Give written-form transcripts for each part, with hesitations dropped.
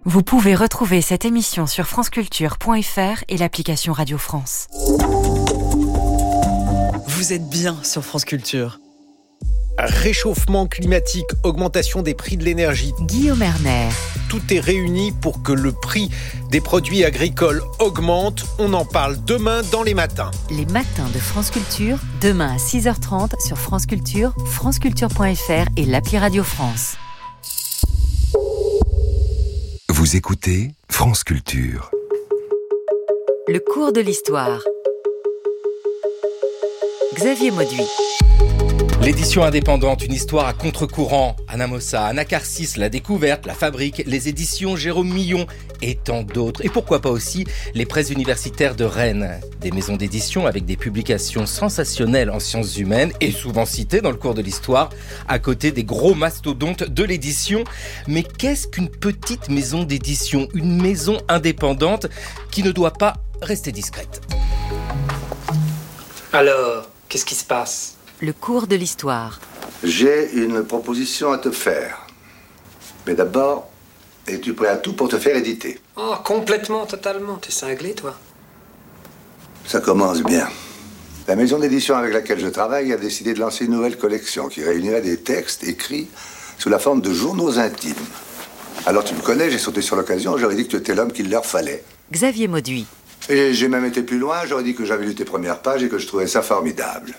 Vous pouvez retrouver cette émission sur franceculture.fr et l'application Radio France. Vous êtes bien sur France Culture. Réchauffement climatique, augmentation des prix de l'énergie. Guillaume Erner. Tout est réuni pour que le prix des produits agricoles augmente. On en parle demain dans les matins. Les matins de France Culture, demain à 6h30 sur France Culture, franceculture.fr et l'appli Radio France. Vous écoutez France Culture. Le cours de l'histoire. Xavier Mauduit. L'édition indépendante, une histoire à contre-courant. Anna Mossa, Anacarsis, La Découverte, La Fabrique, les éditions Jérôme Millon et tant d'autres. Et pourquoi pas aussi les presses universitaires de Rennes. Des maisons d'édition avec des publications sensationnelles en sciences humaines et souvent citées dans le cours de l'histoire, à côté des gros mastodontes de l'édition. Mais qu'est-ce qu'une petite maison d'édition? Une maison indépendante qui ne doit pas rester discrète. Alors, qu'est-ce qui se passe ? Le cours de l'histoire. J'ai une proposition à te faire. Mais d'abord, es-tu prêt à tout pour te faire éditer? Oh, complètement, totalement. T'es cinglé, toi. Ça commence bien. La maison d'édition avec laquelle je travaille a décidé de lancer une nouvelle collection qui réunirait des textes écrits sous la forme de journaux intimes. Alors tu me connais, j'ai sauté sur l'occasion, j'aurais dit que tu étais l'homme qu'il leur fallait. Xavier Mauduit. Et j'ai même été plus loin, j'aurais dit que j'avais lu tes premières pages et que je trouvais ça formidable.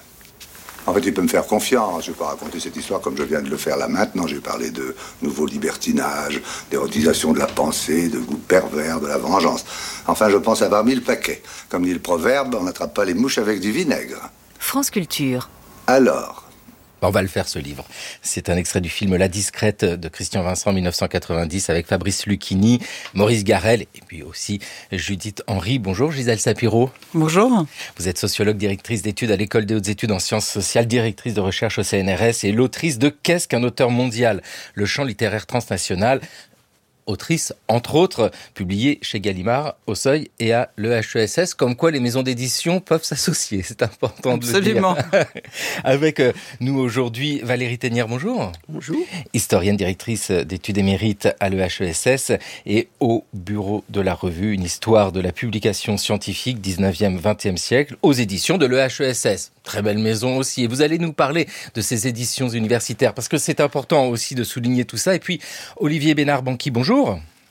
En fait, tu peux me faire confiance. Je ne vais pas raconter cette histoire comme je viens de le faire là maintenant. J'ai parlé de nouveaux libertinages, d'érotisation de la pensée, de goût pervers, de la vengeance. Enfin, je pense avoir mis le paquet. Comme dit le proverbe, on n'attrape pas les mouches avec du vinaigre. France Culture. Alors, On va le faire, ce livre. C'est un extrait du film La Discrète de Christian Vincent, 1990, avec Fabrice Lucchini, Maurice Garrel et puis aussi Judith Henry. Bonjour Gisèle Sapiro. Bonjour. Vous êtes sociologue, directrice d'études à l'École des hautes études en sciences sociales, directrice de recherche au CNRS et l'autrice de Qu'est-ce qu'un auteur mondial? Le champ littéraire transnational. Autrice, entre autres, publiée chez Gallimard, au Seuil et à l'EHESS, comme quoi les maisons d'édition peuvent s'associer. C'est important de le dire. Avec nous aujourd'hui, Valérie Thénière, bonjour. Bonjour. Historienne, directrice d'études émérites à l'EHESS et au bureau de la revue, une histoire de la publication scientifique 19e, 20e siècle, aux éditions de l'EHESS. Très belle maison aussi. Et vous allez nous parler de ces éditions universitaires, parce que c'est important aussi de souligner tout ça. Et puis, Olivier Bénard-Banqui, bonjour.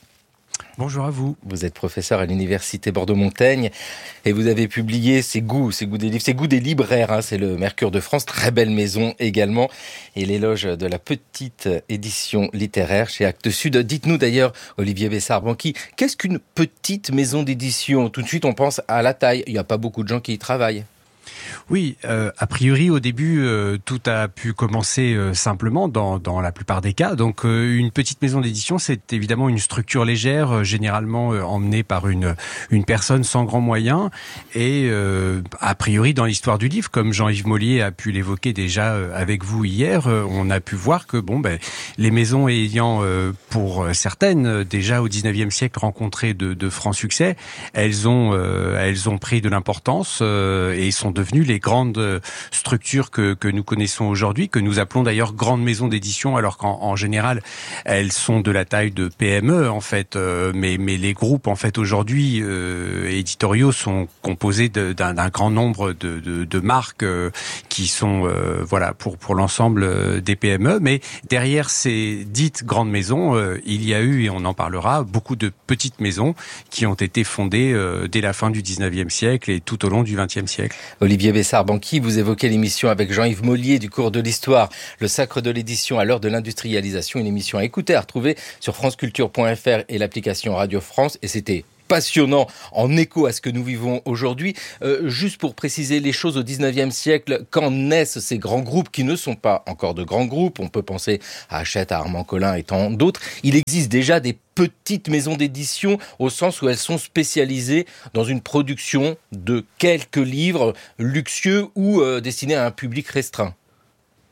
Bonjour à vous. Vous êtes professeur à l'université Bordeaux-Montaigne et vous avez publié Ces goûts des livres, Ces goûts des libraires, c'est le Mercure de France, très belle maison également, et l'éloge de la petite édition littéraire chez Actes Sud. Dites-nous d'ailleurs, Olivier Bénard-Banqui, qu'est-ce qu'une petite maison d'édition? Tout de suite on pense à la taille, il n'y a pas beaucoup de gens qui y travaillent. Oui, a priori au début tout a pu commencer simplement dans la plupart des cas. Donc une petite maison d'édition, c'est évidemment une structure légère, généralement emmenée par une personne sans grands moyens. Et a priori dans l'histoire du livre, comme Jean-Yves Mollier a pu l'évoquer déjà avec vous hier, on a pu voir que les maisons ayant pour certaines déjà au 19e siècle rencontré de francs succès, elles ont pris de l'importance et sont devenues les grandes structures que nous connaissons aujourd'hui, que nous appelons d'ailleurs grandes maisons d'édition, alors qu'en général elles sont de la taille de PME en fait, mais les groupes en fait aujourd'hui éditoriaux sont composés d'un grand nombre de marques qui sont pour l'ensemble des PME, mais derrière ces dites grandes maisons, il y a eu, et on en parlera, beaucoup de petites maisons qui ont été fondées dès la fin du 19e siècle et tout au long du 20e siècle. Olivier Bénard-Banqui, vous évoquez l'émission avec Jean-Yves Mollier du cours de l'histoire, le sacre de l'édition à l'heure de l'industrialisation, une émission à écouter, à retrouver sur franceculture.fr et l'application Radio France, et c'était passionnant, en écho à ce que nous vivons aujourd'hui. Juste pour préciser les choses, au 19e siècle, quand naissent ces grands groupes qui ne sont pas encore de grands groupes, on peut penser à Hachette, à Armand Collin et tant d'autres, il existe déjà des petites maisons d'édition au sens où elles sont spécialisées dans une production de quelques livres luxueux ou destinés à un public restreint.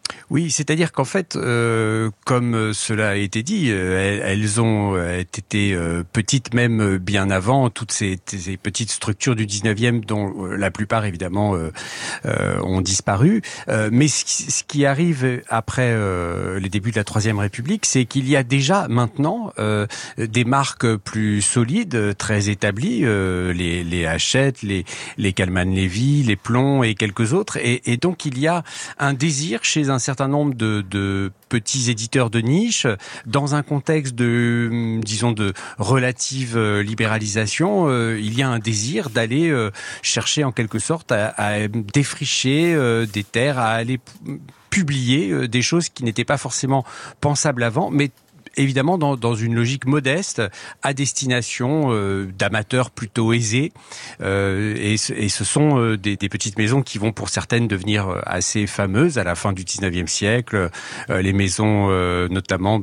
Oui, c'est-à-dire qu'en fait, comme cela a été dit, elles ont été petites même bien avant toutes ces petites structures du 19e dont la plupart évidemment ont disparu. Mais ce qui arrive après les débuts de la Troisième République, c'est qu'il y a déjà maintenant des marques plus solides, très établies, les Hachette, les Calman-Levy, les Plon et quelques autres. Et donc il y a un désir chez un certain nombre de petits éditeurs de niche, dans un contexte de relative libéralisation, il y a un désir d'aller chercher en quelque sorte à défricher des terres, à aller publier des choses qui n'étaient pas forcément pensables avant, mais évidemment dans une logique modeste, à destination d'amateurs plutôt aisés. Et ce sont des petites maisons qui vont pour certaines devenir assez fameuses à la fin du 19e siècle. Les maisons notamment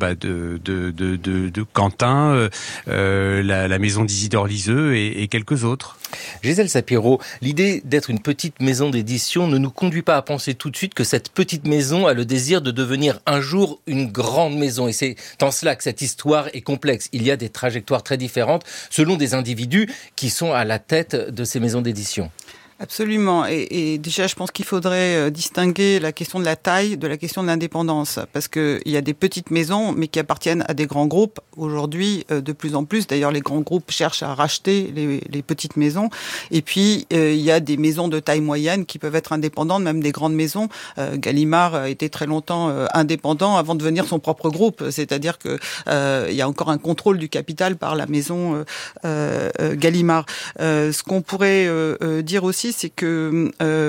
de Quentin, la maison d'Isidore Liseux et quelques autres. Gisèle Sapiro, l'idée d'être une petite maison d'édition ne nous conduit pas à penser tout de suite que cette petite maison a le désir de devenir un jour une grande maison. Et c'est en cela que cette histoire est complexe. Il y a des trajectoires très différentes selon des individus qui sont à la tête de ces maisons d'édition. Absolument. Et déjà, je pense qu'il faudrait distinguer la question de la taille de la question de l'indépendance. Parce qu'il y a des petites maisons, mais qui appartiennent à des grands groupes. Aujourd'hui, de plus en plus, d'ailleurs, les grands groupes cherchent à racheter les petites maisons. Et puis, il y a des maisons de taille moyenne qui peuvent être indépendantes, même des grandes maisons. Gallimard a été très longtemps indépendant avant de devenir son propre groupe. C'est-à-dire que il y a encore un contrôle du capital par la maison Gallimard. Ce qu'on pourrait dire aussi, c'est que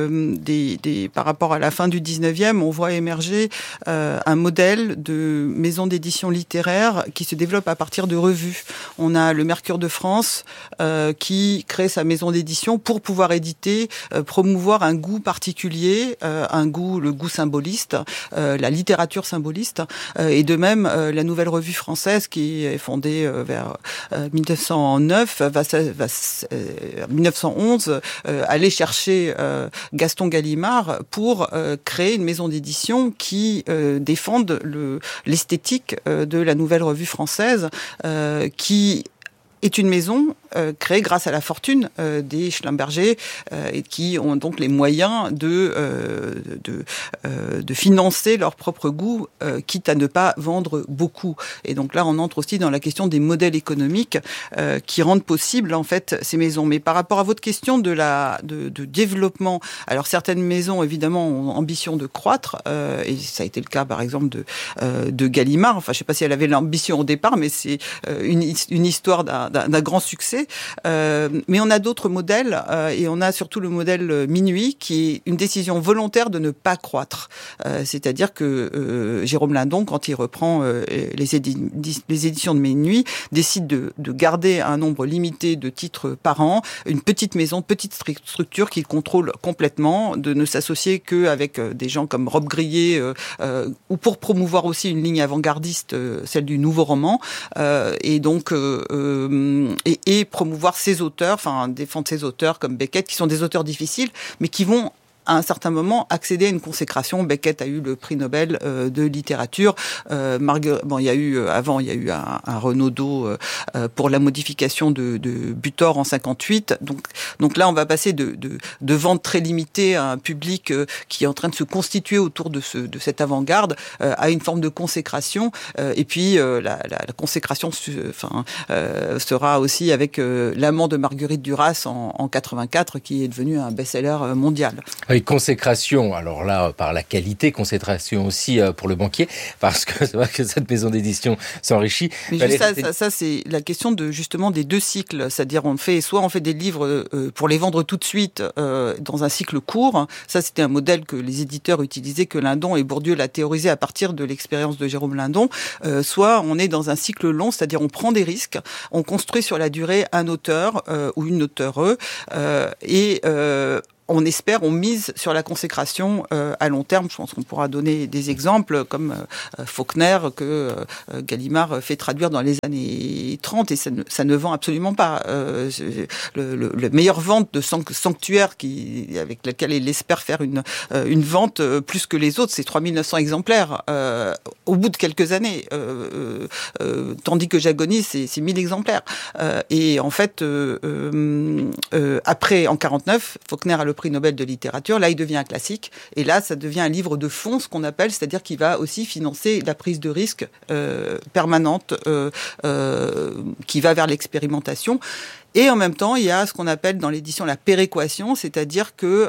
par rapport à la fin du 19e, on voit émerger un modèle de maison d'édition littéraire qui se développe à partir de revues. On a le Mercure de France qui crée sa maison d'édition pour pouvoir éditer, promouvoir un goût particulier, le goût symboliste, la littérature symboliste, et de même la Nouvelle Revue Française qui est fondée vers 1909, 1911, aller chercher Gaston Gallimard pour créer une maison d'édition qui défende l'esthétique de la Nouvelle Revue Française, qui est une maison créée grâce à la fortune des Schlumberger et qui ont donc les moyens de financer leur propre goût, quitte à ne pas vendre beaucoup. Et donc là, on entre aussi dans la question des modèles économiques qui rendent possible en fait ces maisons. Mais par rapport à votre question de développement, alors certaines maisons évidemment ont ambition de croître et ça a été le cas par exemple de Gallimard. Enfin, je ne sais pas si elle avait l'ambition au départ, mais c'est une histoire d'un grand succès. Mais on a d'autres modèles et on a surtout le modèle Minuit qui est une décision volontaire de ne pas croître. C'est-à-dire que Jérôme Lindon, quand il reprend les éditions de Minuit, décide de garder un nombre limité de titres par an, une petite maison, petite structure qu'il contrôle complètement, de ne s'associer qu'avec des gens comme Rob Grillet ou pour promouvoir aussi une ligne avant-gardiste, celle du nouveau roman, et donc et promouvoir ses auteurs, enfin défendre ses auteurs comme Beckett, qui sont des auteurs difficiles, mais qui vont à un certain moment accéder à une consécration. Beckett a eu le prix Nobel de littérature. Il y a eu un Renaudot pour la modification de Butor en 58. Donc là, on va passer de ventes très limitées à un public qui est en train de se constituer autour de cette avant-garde à une forme de consécration. Et puis la consécration, sera aussi avec L'amant de Marguerite Duras en 84, qui est devenu un best-seller mondial. Oui, consécration, alors là, par la qualité, consécration aussi pour le banquier, parce que c'est vrai que cette maison d'édition s'enrichit. Mais ça, c'est la question justement des deux cycles, c'est-à-dire on fait des livres pour les vendre tout de suite dans un cycle court. Ça, c'était un modèle que les éditeurs utilisaient, que Lindon et Bourdieu l'a théorisé à partir de l'expérience de Jérôme Lindon. Soit on est dans un cycle long, c'est-à-dire on prend des risques, on construit sur la durée un auteur ou une auteure, et on mise sur la consécration à long terme. Je pense qu'on pourra donner des exemples comme Faulkner que Gallimard fait traduire dans les années 30 et ça ne vend absolument pas. Le meilleure vente de Sanctuaire avec laquelle il espère faire une vente plus que les autres, c'est 3900 exemplaires au bout de quelques années. Tandis que J'agonie, c'est 1000 exemplaires. Et en fait, après, en 49, Faulkner a le prix Nobel de littérature. Là, il devient un classique. Et là, ça devient un livre de fond, ce qu'on appelle, c'est-à-dire qu'il va aussi financer la prise de risque permanente qui va vers l'expérimentation. Et en même temps, il y a ce qu'on appelle dans l'édition la péréquation, c'est-à-dire que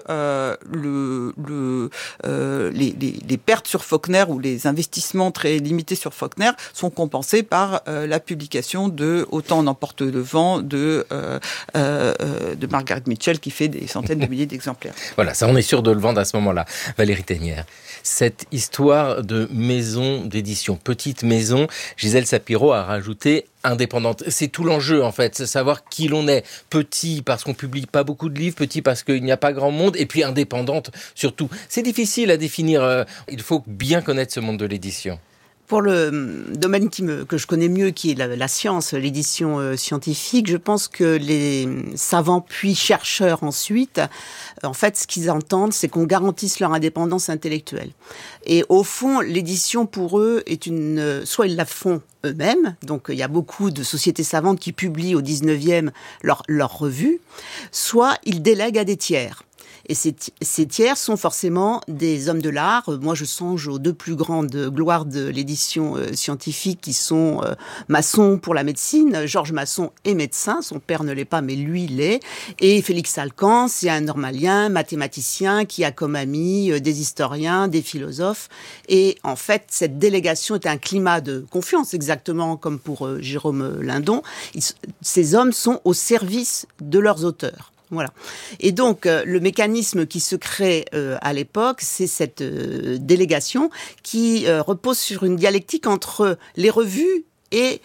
les pertes sur Faulkner ou les investissements très limités sur Faulkner sont compensés par la publication de Autant en emporte le vent de Margaret Mitchell qui fait des centaines de milliers d'exemplaires. Voilà, ça on est sûr de le vendre à ce moment-là. Valérie Thénière, cette histoire de maison d'édition, petite maison, Gisèle Sapiro a rajouté indépendante. C'est tout l'enjeu en fait, c'est savoir qui l'on est. Petit parce qu'on publie pas beaucoup de livres, petit parce qu'il n'y a pas grand monde, et puis indépendante surtout. C'est difficile à définir, il faut bien connaître ce monde de l'édition. Pour le domaine que je connais mieux, qui est la science, l'édition scientifique, je pense que les savants puis chercheurs ensuite, en fait, ce qu'ils entendent, c'est qu'on garantisse leur indépendance intellectuelle. Et au fond, l'édition pour eux est soit ils la font eux-mêmes, donc il y a beaucoup de sociétés savantes qui publient au 19e leur revue, soit ils délèguent à des tiers. Et ces tiers sont forcément des hommes de l'art. Moi, je songe aux deux plus grandes gloires de l'édition scientifique qui sont Masson pour la médecine. Georges Masson est médecin, son père ne l'est pas, mais lui l'est. Et Félix Alcan, c'est un normalien, mathématicien, qui a comme amis des historiens, des philosophes. Et en fait, cette délégation est un climat de confiance, exactement comme pour Jérôme Lindon. Ces hommes sont au service de leurs auteurs. Voilà. Et donc, le mécanisme qui se crée à l'époque, c'est cette délégation qui repose sur une dialectique entre les revues et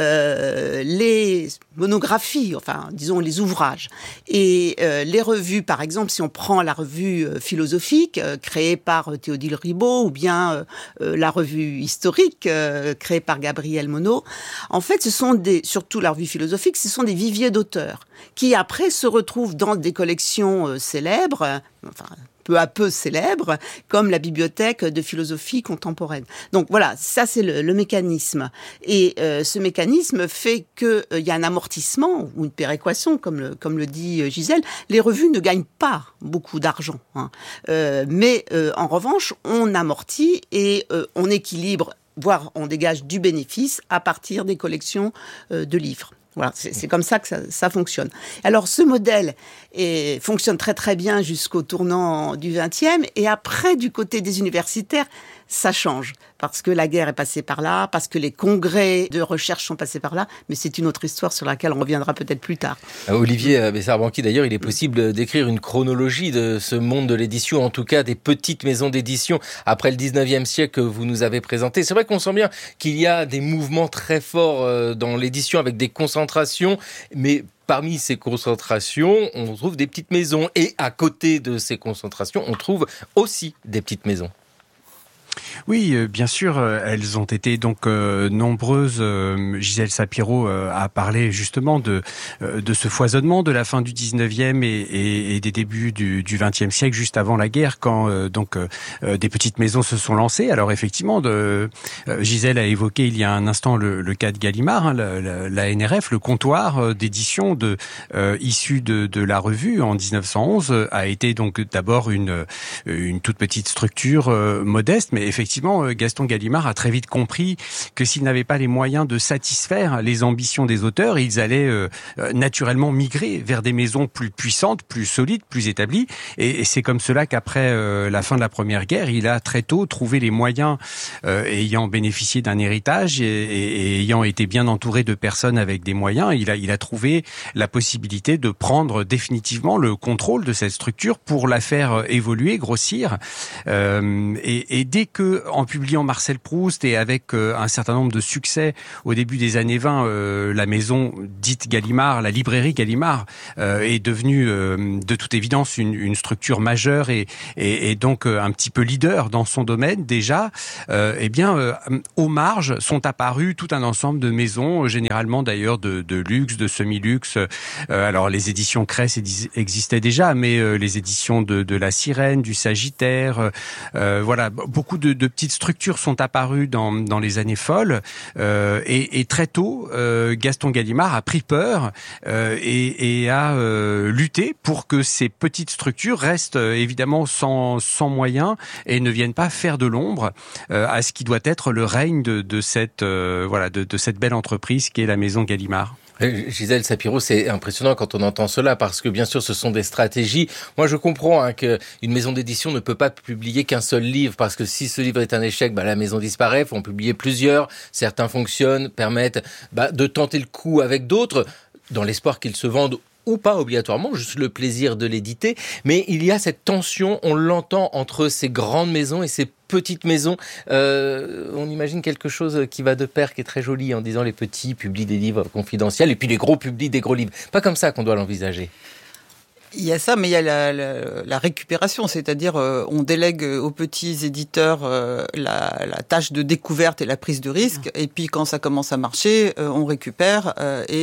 les monographies, enfin, disons les ouvrages. Et les revues, par exemple, si on prend la revue philosophique créée par Théodule Ribot ou bien la revue historique créée par Gabriel Monod, en fait, surtout la revue philosophique, ce sont des viviers d'auteurs qui après se retrouvent dans des collections célèbres, enfin, peu à peu célèbres, comme la bibliothèque de philosophie contemporaine. Donc voilà, ça c'est le mécanisme. Et ce mécanisme fait qu'il y a un amortissement ou une péréquation, comme le dit Gisèle. Les revues ne gagnent pas beaucoup d'argent, hein. Mais en revanche, on amortit et on équilibre, voire on dégage du bénéfice à partir des collections de livres. Voilà, c'est comme ça que ça fonctionne. Alors, ce modèle fonctionne très très bien jusqu'au tournant du XXe, et après, du côté des universitaires, ça change. Parce que la guerre est passée par là, parce que les congrès de recherche sont passés par là, mais c'est une autre histoire sur laquelle on reviendra peut-être plus tard. Olivier Bessard-Banqui, d'ailleurs, il est possible d'écrire une chronologie de ce monde de l'édition, en tout cas des petites maisons d'édition après le 19e siècle que vous nous avez présenté. C'est vrai qu'on sent bien qu'il y a des mouvements très forts dans l'édition avec des concentrations, mais parmi ces concentrations, on trouve des petites maisons. Et à côté de ces concentrations, on trouve aussi des petites maisons. Oui, bien sûr, elles ont été donc nombreuses. Gisèle Sapiro a parlé justement de ce foisonnement de la fin du 19e et des débuts du 20e siècle, juste avant la guerre, quand des petites maisons se sont lancées. Alors effectivement, Gisèle a évoqué il y a un instant le cas de Gallimard, hein, la NRF, le comptoir d'édition issu de la revue en 1911 a été donc d'abord une toute petite structure modeste, mais effectivement, Gaston Gallimard a très vite compris que s'il n'avait pas les moyens de satisfaire les ambitions des auteurs, ils allaient naturellement migrer vers des maisons plus puissantes, plus solides, plus établies. Et c'est comme cela qu'après la fin de la Première Guerre, il a très tôt trouvé les moyens, ayant bénéficié d'un héritage et ayant été bien entouré de personnes avec des moyens, il a trouvé la possibilité de prendre définitivement le contrôle de cette structure pour la faire évoluer, grossir. Et dès que en publiant Marcel Proust et avec un certain nombre de succès au début des années 20, la maison dite Gallimard, la librairie Gallimard, est devenue de toute évidence une structure majeure et donc un petit peu leader dans son domaine déjà. Aux marges sont apparues tout un ensemble de maisons, généralement d'ailleurs de luxe, de semi-luxe. Alors les éditions Cress existaient déjà, mais les éditions de La Sirène, du Sagittaire, voilà, beaucoup de petites structures sont apparues dans les années folles. Et très tôt, Gaston Gallimard a pris peur et a lutté pour que ces petites structures restent évidemment sans moyens et ne viennent pas faire de l'ombre à ce qui doit être le règne de cette belle entreprise qui est la maison Gallimard. Gisèle Sapiro, c'est impressionnant quand on entend cela parce que bien sûr ce sont des stratégies. Moi je comprends qu'une maison d'édition ne peut pas publier qu'un seul livre parce que si ce livre est un échec, la maison disparaît, il faut en publier plusieurs. Certains fonctionnent, permettent de tenter le coup avec d'autres dans l'espoir qu'ils se vendent ou pas obligatoirement, juste le plaisir de l'éditer. Mais il y a cette tension, on l'entend entre ces grandes maisons et ces petites maisons. On imagine quelque chose qui va de pair, qui est très joli en disant les petits publient des livres confidentiels et puis les gros publient des gros livres. Pas comme ça qu'on doit l'envisager. Il y a ça, mais il y a la récupération, c'est-à-dire on délègue aux petits éditeurs la tâche de découverte et la prise de risque, et puis quand ça commence à marcher, on récupère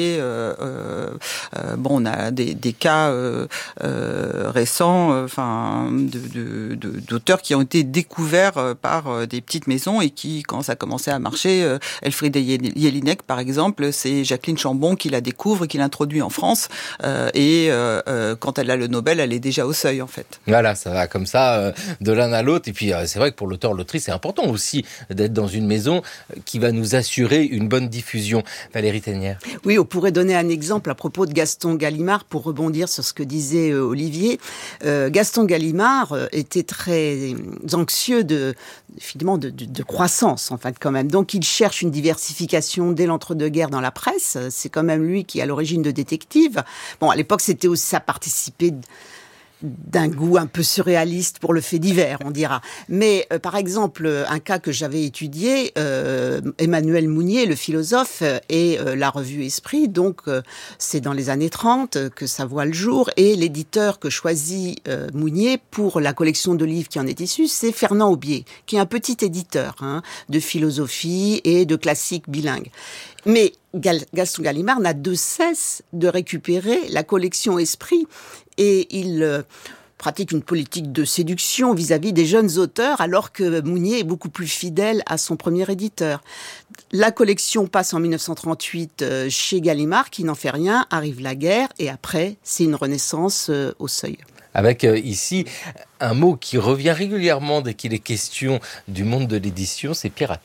on a des cas récents, d'auteurs qui ont été découverts par des petites maisons et qui, quand ça commençait à marcher, Elfriede Jelinek par exemple, c'est Jacqueline Chambon qui la découvre et qui l'introduit en France, quand elle a le Nobel, elle est déjà au seuil en fait. Voilà, ça va comme ça de l'un à l'autre. Et puis c'est vrai que pour l'auteur, l'autrice, c'est important aussi d'être dans une maison qui va nous assurer une bonne diffusion. Valérie Thénière. Oui, on pourrait donner un exemple à propos de Gaston Gallimard pour rebondir sur ce que disait Olivier. Gaston Gallimard était très anxieux de croissance en fait quand même. Donc il cherche une diversification dès l'entre-deux-guerres dans la presse. C'est quand même lui qui est à l'origine de Détective. Bon, à l'époque, c'était aussi ça participait d'un goût un peu surréaliste pour le fait divers, on dira. Mais par exemple, un cas que j'avais étudié, Emmanuel Mounier, le philosophe, et la revue Esprit, donc c'est dans les années 30 que ça voit le jour, et l'éditeur que choisit Mounier pour la collection de livres qui en est issue, c'est Fernand Aubier, qui est un petit éditeur de philosophie et de classiques bilingues. Mais Gaston Gallimard n'a de cesse de récupérer la collection Esprit et il pratique une politique de séduction vis-à-vis des jeunes auteurs alors que Mounier est beaucoup plus fidèle à son premier éditeur. La collection passe en 1938 chez Gallimard qui n'en fait rien, arrive la guerre et après c'est une renaissance au seuil. Avec ici un mot qui revient régulièrement dès qu'il est question du monde de l'édition, c'est pirate.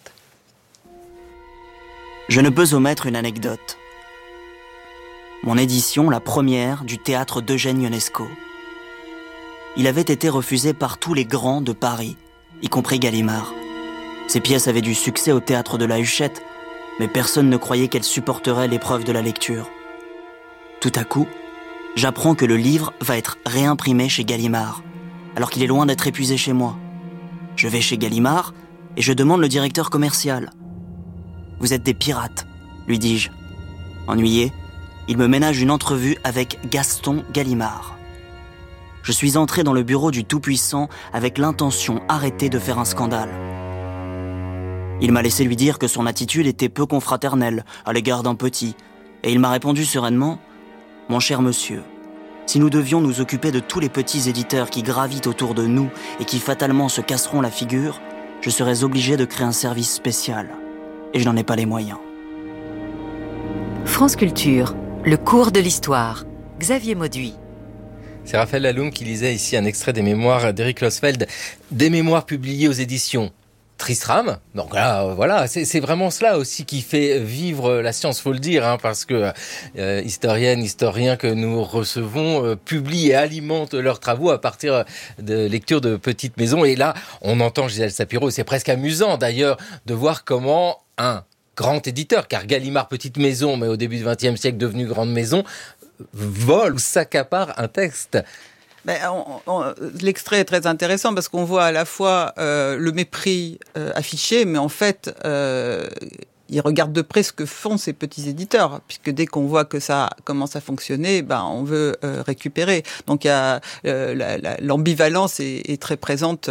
Je ne peux omettre une anecdote. Mon édition, la première du théâtre d'Eugène Ionesco. Il avait été refusé par tous les grands de Paris, y compris Gallimard. Ses pièces avaient du succès au théâtre de la Huchette, mais personne ne croyait qu'elles supporteraient l'épreuve de la lecture. Tout à coup, j'apprends que le livre va être réimprimé chez Gallimard, alors qu'il est loin d'être épuisé chez moi. Je vais chez Gallimard et je demande le directeur commercial. « Vous êtes des pirates », lui dis-je. Ennuyé, il me ménage une entrevue avec Gaston Gallimard. Je suis entré dans le bureau du Tout-Puissant avec l'intention arrêtée de faire un scandale. Il m'a laissé lui dire que son attitude était peu confraternelle à l'égard d'un petit, et il m'a répondu sereinement « Mon cher monsieur, si nous devions nous occuper de tous les petits éditeurs qui gravitent autour de nous et qui fatalement se casseront la figure, je serais obligé de créer un service spécial. Et je n'en ai pas les moyens. » France Culture, le cours de l'histoire. Xavier Mauduit. C'est Raphaël Laloum qui lisait ici un extrait des mémoires d'Éric Losfeld, des mémoires publiées aux éditions Tristram. Donc là, voilà, c'est vraiment cela aussi qui fait vivre la science, faut le dire, parce que historiennes, historiens que nous recevons publient et alimentent leurs travaux à partir de lectures de petites maisons. Et là, on entend Gisèle Sapiro, c'est presque amusant d'ailleurs de voir comment un grand éditeur, car Gallimard, petite maison, mais au début du XXe siècle devenu grande maison, vole ou s'accapare un texte. L'extrait est très intéressant parce qu'on voit à la fois le mépris affiché, mais en fait, ils regardent de près ce que font ces petits éditeurs, puisque dès qu'on voit que ça commence à fonctionner, on veut récupérer. Donc il y a l'ambivalence est très présente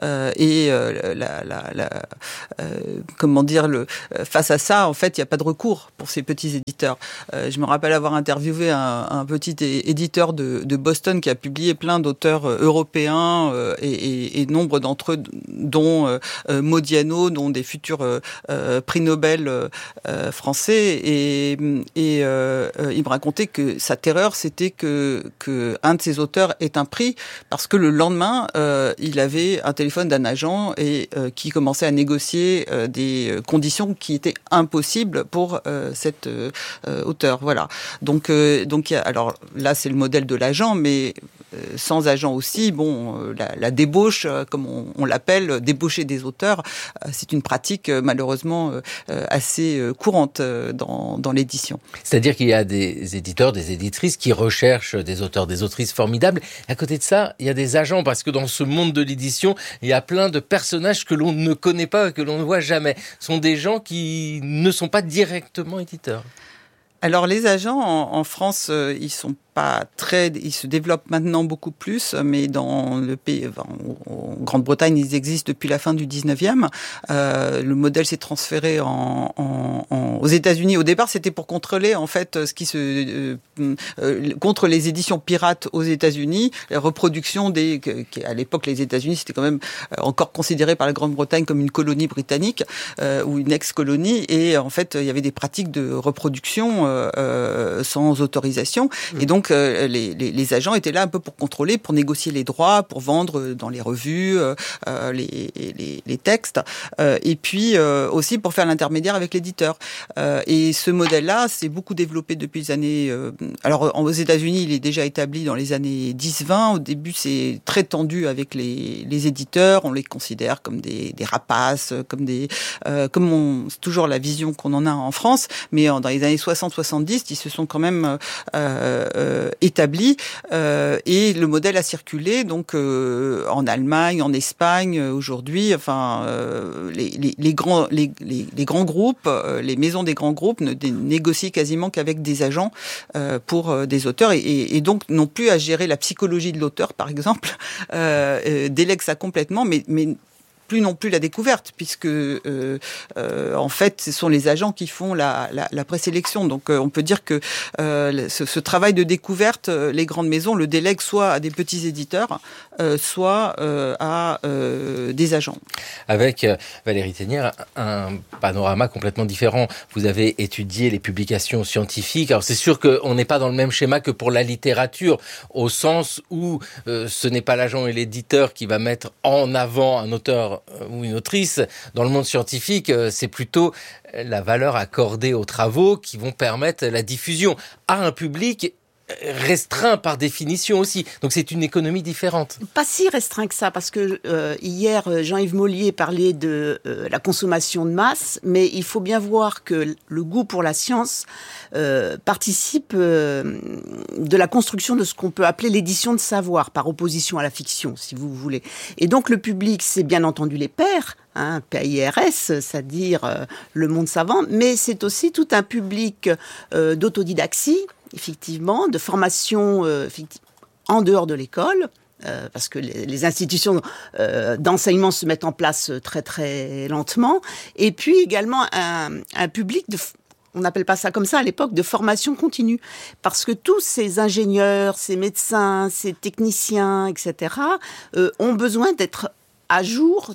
comment dire, face à ça, en fait, il n'y a pas de recours pour ces petits éditeurs. Je me rappelle avoir interviewé un petit éditeur de Boston qui a publié plein d'auteurs européens et nombre d'entre eux, dont Modiano, dont des futurs prix Nobel français, et il me racontait que sa terreur, c'était que un de ses auteurs ait un prix, parce que le lendemain, il avait un téléphone d'un agent et qui commençait à négocier des conditions qui étaient impossibles pour cet auteur. Voilà. Donc alors là, c'est le modèle de l'agent, mais sans agent aussi, la débauche, comme on l'appelle, débaucher des auteurs, c'est une pratique malheureusement assez courante dans l'édition. C'est-à-dire qu'il y a des éditeurs, des éditrices qui recherchent des auteurs, des autrices formidables. À côté de ça, il y a des agents, parce que dans ce monde de l'édition, il y a plein de personnages que l'on ne connaît pas, que l'on ne voit jamais. Ce sont des gens qui ne sont pas directement éditeurs. Alors les agents en France, ils se développent maintenant beaucoup plus, mais dans le pays, en Grande-Bretagne, ils existent depuis la fin du 19e. Le modèle s'est transféré aux États-Unis. Au départ, c'était pour contrôler en fait contre les éditions pirates aux États-Unis, la reproduction à l'époque les États-Unis c'était quand même encore considéré par la Grande-Bretagne comme une colonie britannique ou une ex-colonie, et en fait il y avait des pratiques de reproduction sans autorisation, et donc les agents étaient là un peu pour contrôler, pour négocier les droits, pour vendre dans les revues les textes, et puis aussi pour faire l'intermédiaire avec l'éditeur. Et ce modèle-là s'est beaucoup développé depuis les années... alors aux États-Unis, il est déjà établi dans les années 10-20. Au début, c'est très tendu avec les éditeurs. On les considère comme des rapaces, c'est toujours la vision qu'on en a en France. Mais dans les années 60-70, ils se sont quand même établis, et le modèle a circulé donc en Allemagne, en Espagne aujourd'hui. Enfin, les grands groupes, les maisons des grands groupes ne négocient quasiment qu'avec des agents pour des auteurs, et donc n'ont plus à gérer la psychologie de l'auteur, par exemple, délèguent ça complètement, mais plus non plus la découverte, puisque en fait ce sont les agents qui font la présélection. Donc on peut dire que ce travail de découverte, les grandes maisons le délèguent soit à des petits éditeurs, soit à des agents. Avec Valérie Thénière, un panorama complètement différent. Vous avez étudié les publications scientifiques. Alors c'est sûr qu'on n'est pas dans le même schéma que pour la littérature, au sens où ce n'est pas l'agent et l'éditeur qui va mettre en avant un auteur ou une autrice. Dans le monde scientifique, c'est plutôt la valeur accordée aux travaux qui vont permettre la diffusion à un public restreint par définition aussi. Donc c'est une économie différente. Pas si restreint que ça, parce que hier, Jean-Yves Mollier parlait de la consommation de masse, mais il faut bien voir que le goût pour la science participe de la construction de ce qu'on peut appeler l'édition de savoir, par opposition à la fiction, si vous voulez. Et donc le public, c'est bien entendu les pairs, PAIRS, c'est-à-dire le monde savant, mais c'est aussi tout un public d'autodidaxie, effectivement, de formation en dehors de l'école, parce que les institutions d'enseignement se mettent en place très très lentement, et puis également un public on n'appelle pas ça comme ça à l'époque, de formation continue. Parce que tous ces ingénieurs, ces médecins, ces techniciens, etc., ont besoin d'être à jour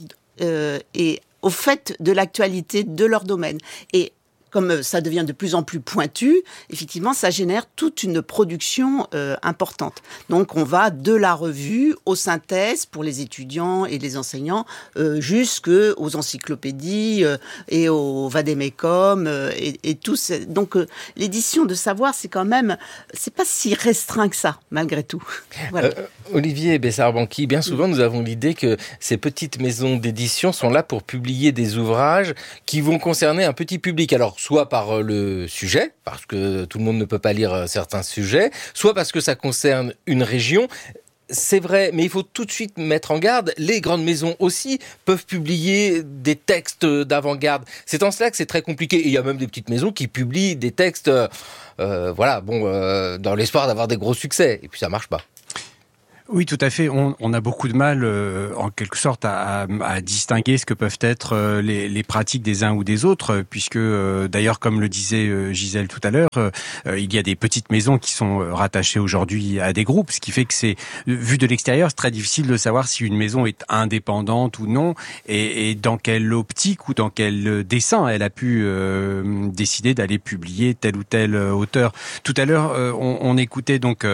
et au fait de l'actualité de leur domaine. Et comme ça devient de plus en plus pointu, effectivement, ça génère toute une production importante. Donc, on va de la revue aux synthèses pour les étudiants et les enseignants, jusqu'aux encyclopédies et au vade-mecum et tout. Donc, l'édition de savoir, c'est quand même, c'est pas si restreint que ça, malgré tout. Voilà. Olivier Bessard-Banqui, bien souvent, nous avons l'idée que ces petites maisons d'édition sont là pour publier des ouvrages qui vont concerner un petit public. Alors, soit par le sujet, parce que tout le monde ne peut pas lire certains sujets, soit parce que ça concerne une région. C'est vrai, mais il faut tout de suite mettre en garde. Les grandes maisons aussi peuvent publier des textes d'avant-garde. C'est en cela que c'est très compliqué. Et il y a même des petites maisons qui publient des textes, dans l'espoir d'avoir des gros succès. Et puis ça marche pas. Oui, tout à fait. On a beaucoup de mal, en quelque sorte, à distinguer ce que peuvent être les pratiques des uns ou des autres, puisque, d'ailleurs, comme le disait Gisèle tout à l'heure, il y a des petites maisons qui sont rattachées aujourd'hui à des groupes, ce qui fait que c'est, vu de l'extérieur, c'est très difficile de savoir si une maison est indépendante ou non, et dans quelle optique ou dans quel dessein elle a pu décider d'aller publier tel ou tel auteur. Tout à l'heure, on écoutait donc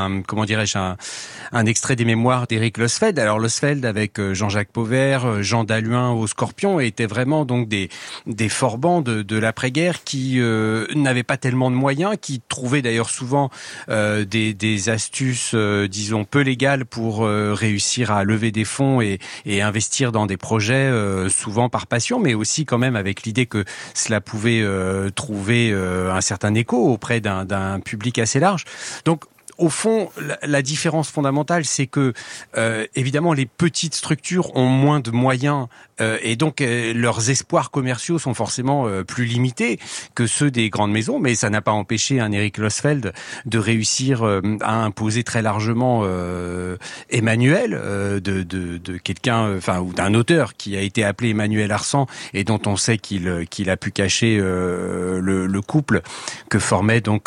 un extrait des mémoires d'Éric Losfeld. Alors Losfeld avec Jean-Jacques Pauvert, Jean Daluin au Scorpion étaient vraiment donc des forbans de l'après-guerre qui n'avaient pas tellement de moyens, qui trouvaient d'ailleurs souvent des astuces, disons, peu légales pour réussir à lever des fonds et investir dans des projets, souvent par passion, mais aussi quand même avec l'idée que cela pouvait trouver un certain écho auprès d'un public assez large. Donc, au fond, la différence fondamentale, c'est que, évidemment, les petites structures ont moins de moyens et donc leurs espoirs commerciaux sont forcément plus limités que ceux des grandes maisons, mais ça n'a pas empêché un Éric Losfeld de réussir à imposer très largement Emmanuel, de quelqu'un, ou d'un auteur qui a été appelé Emmanuel Arsan et dont on sait qu'il a pu cacher le couple que formait donc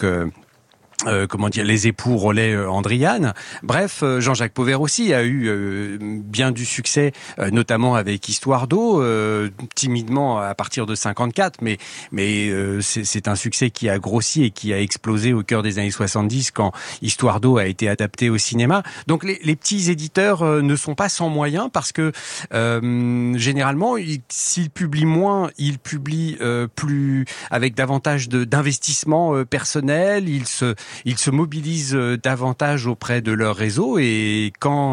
les époux Rollet Andriane. Bref, Jean-Jacques Pauvert aussi a eu bien du succès, notamment avec Histoire d'eau, timidement à partir de 54, mais c'est un succès qui a grossi et qui a explosé au cœur des années 70 quand Histoire d'eau a été adapté au cinéma. Donc les petits éditeurs ne sont pas sans moyens parce que généralement, s'ils publient moins, ils publient plus avec davantage d'investissement personnel. Ils se mobilisent davantage auprès de leur réseau et quand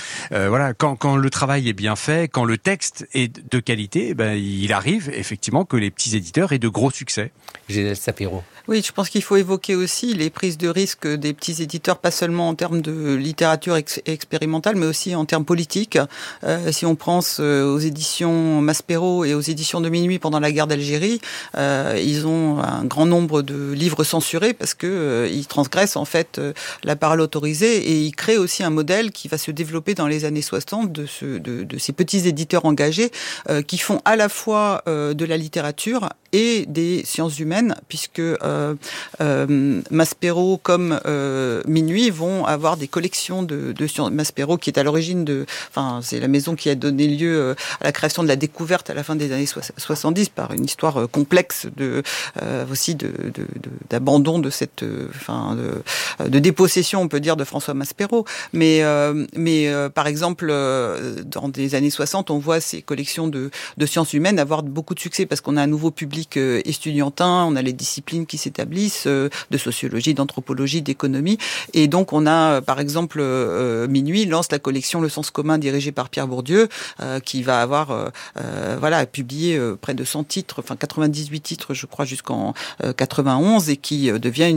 le travail est bien fait, quand le texte est de qualité, il arrive effectivement que les petits éditeurs aient de gros succès. Gisèle Sapiro. Oui, je pense qu'il faut évoquer aussi les prises de risque des petits éditeurs, pas seulement en termes de littérature expérimentale, mais aussi en termes politiques. Si on pense aux éditions Maspero et aux éditions de Minuit pendant la guerre d'Algérie, ils ont un grand nombre de livres censurés parce que ils transgressent en fait la parole autorisée et ils créent aussi un modèle qui va se développer dans les années 60 de ces petits éditeurs engagés qui font à la fois de la littérature et des sciences humaines, puisque Maspero comme Minuit vont avoir des collections de sciences. Maspero qui est à l'origine c'est la maison qui a donné lieu à la création de la découverte à la fin des années 70 par une histoire complexe d'abandon de cette de dépossession, on peut dire, de François Maspero. Mais par exemple, dans des années 60, on voit ces collections de sciences humaines avoir beaucoup de succès parce qu'on a un nouveau public estudiantin, on a les disciplines qui s'établissent, de sociologie, d'anthropologie, d'économie. Et donc, on a, par exemple, Minuit lance la collection Le Sens commun dirigée par Pierre Bourdieu, qui va avoir publié près de 100 titres, 98 titres, je crois, jusqu'en 91, et qui devient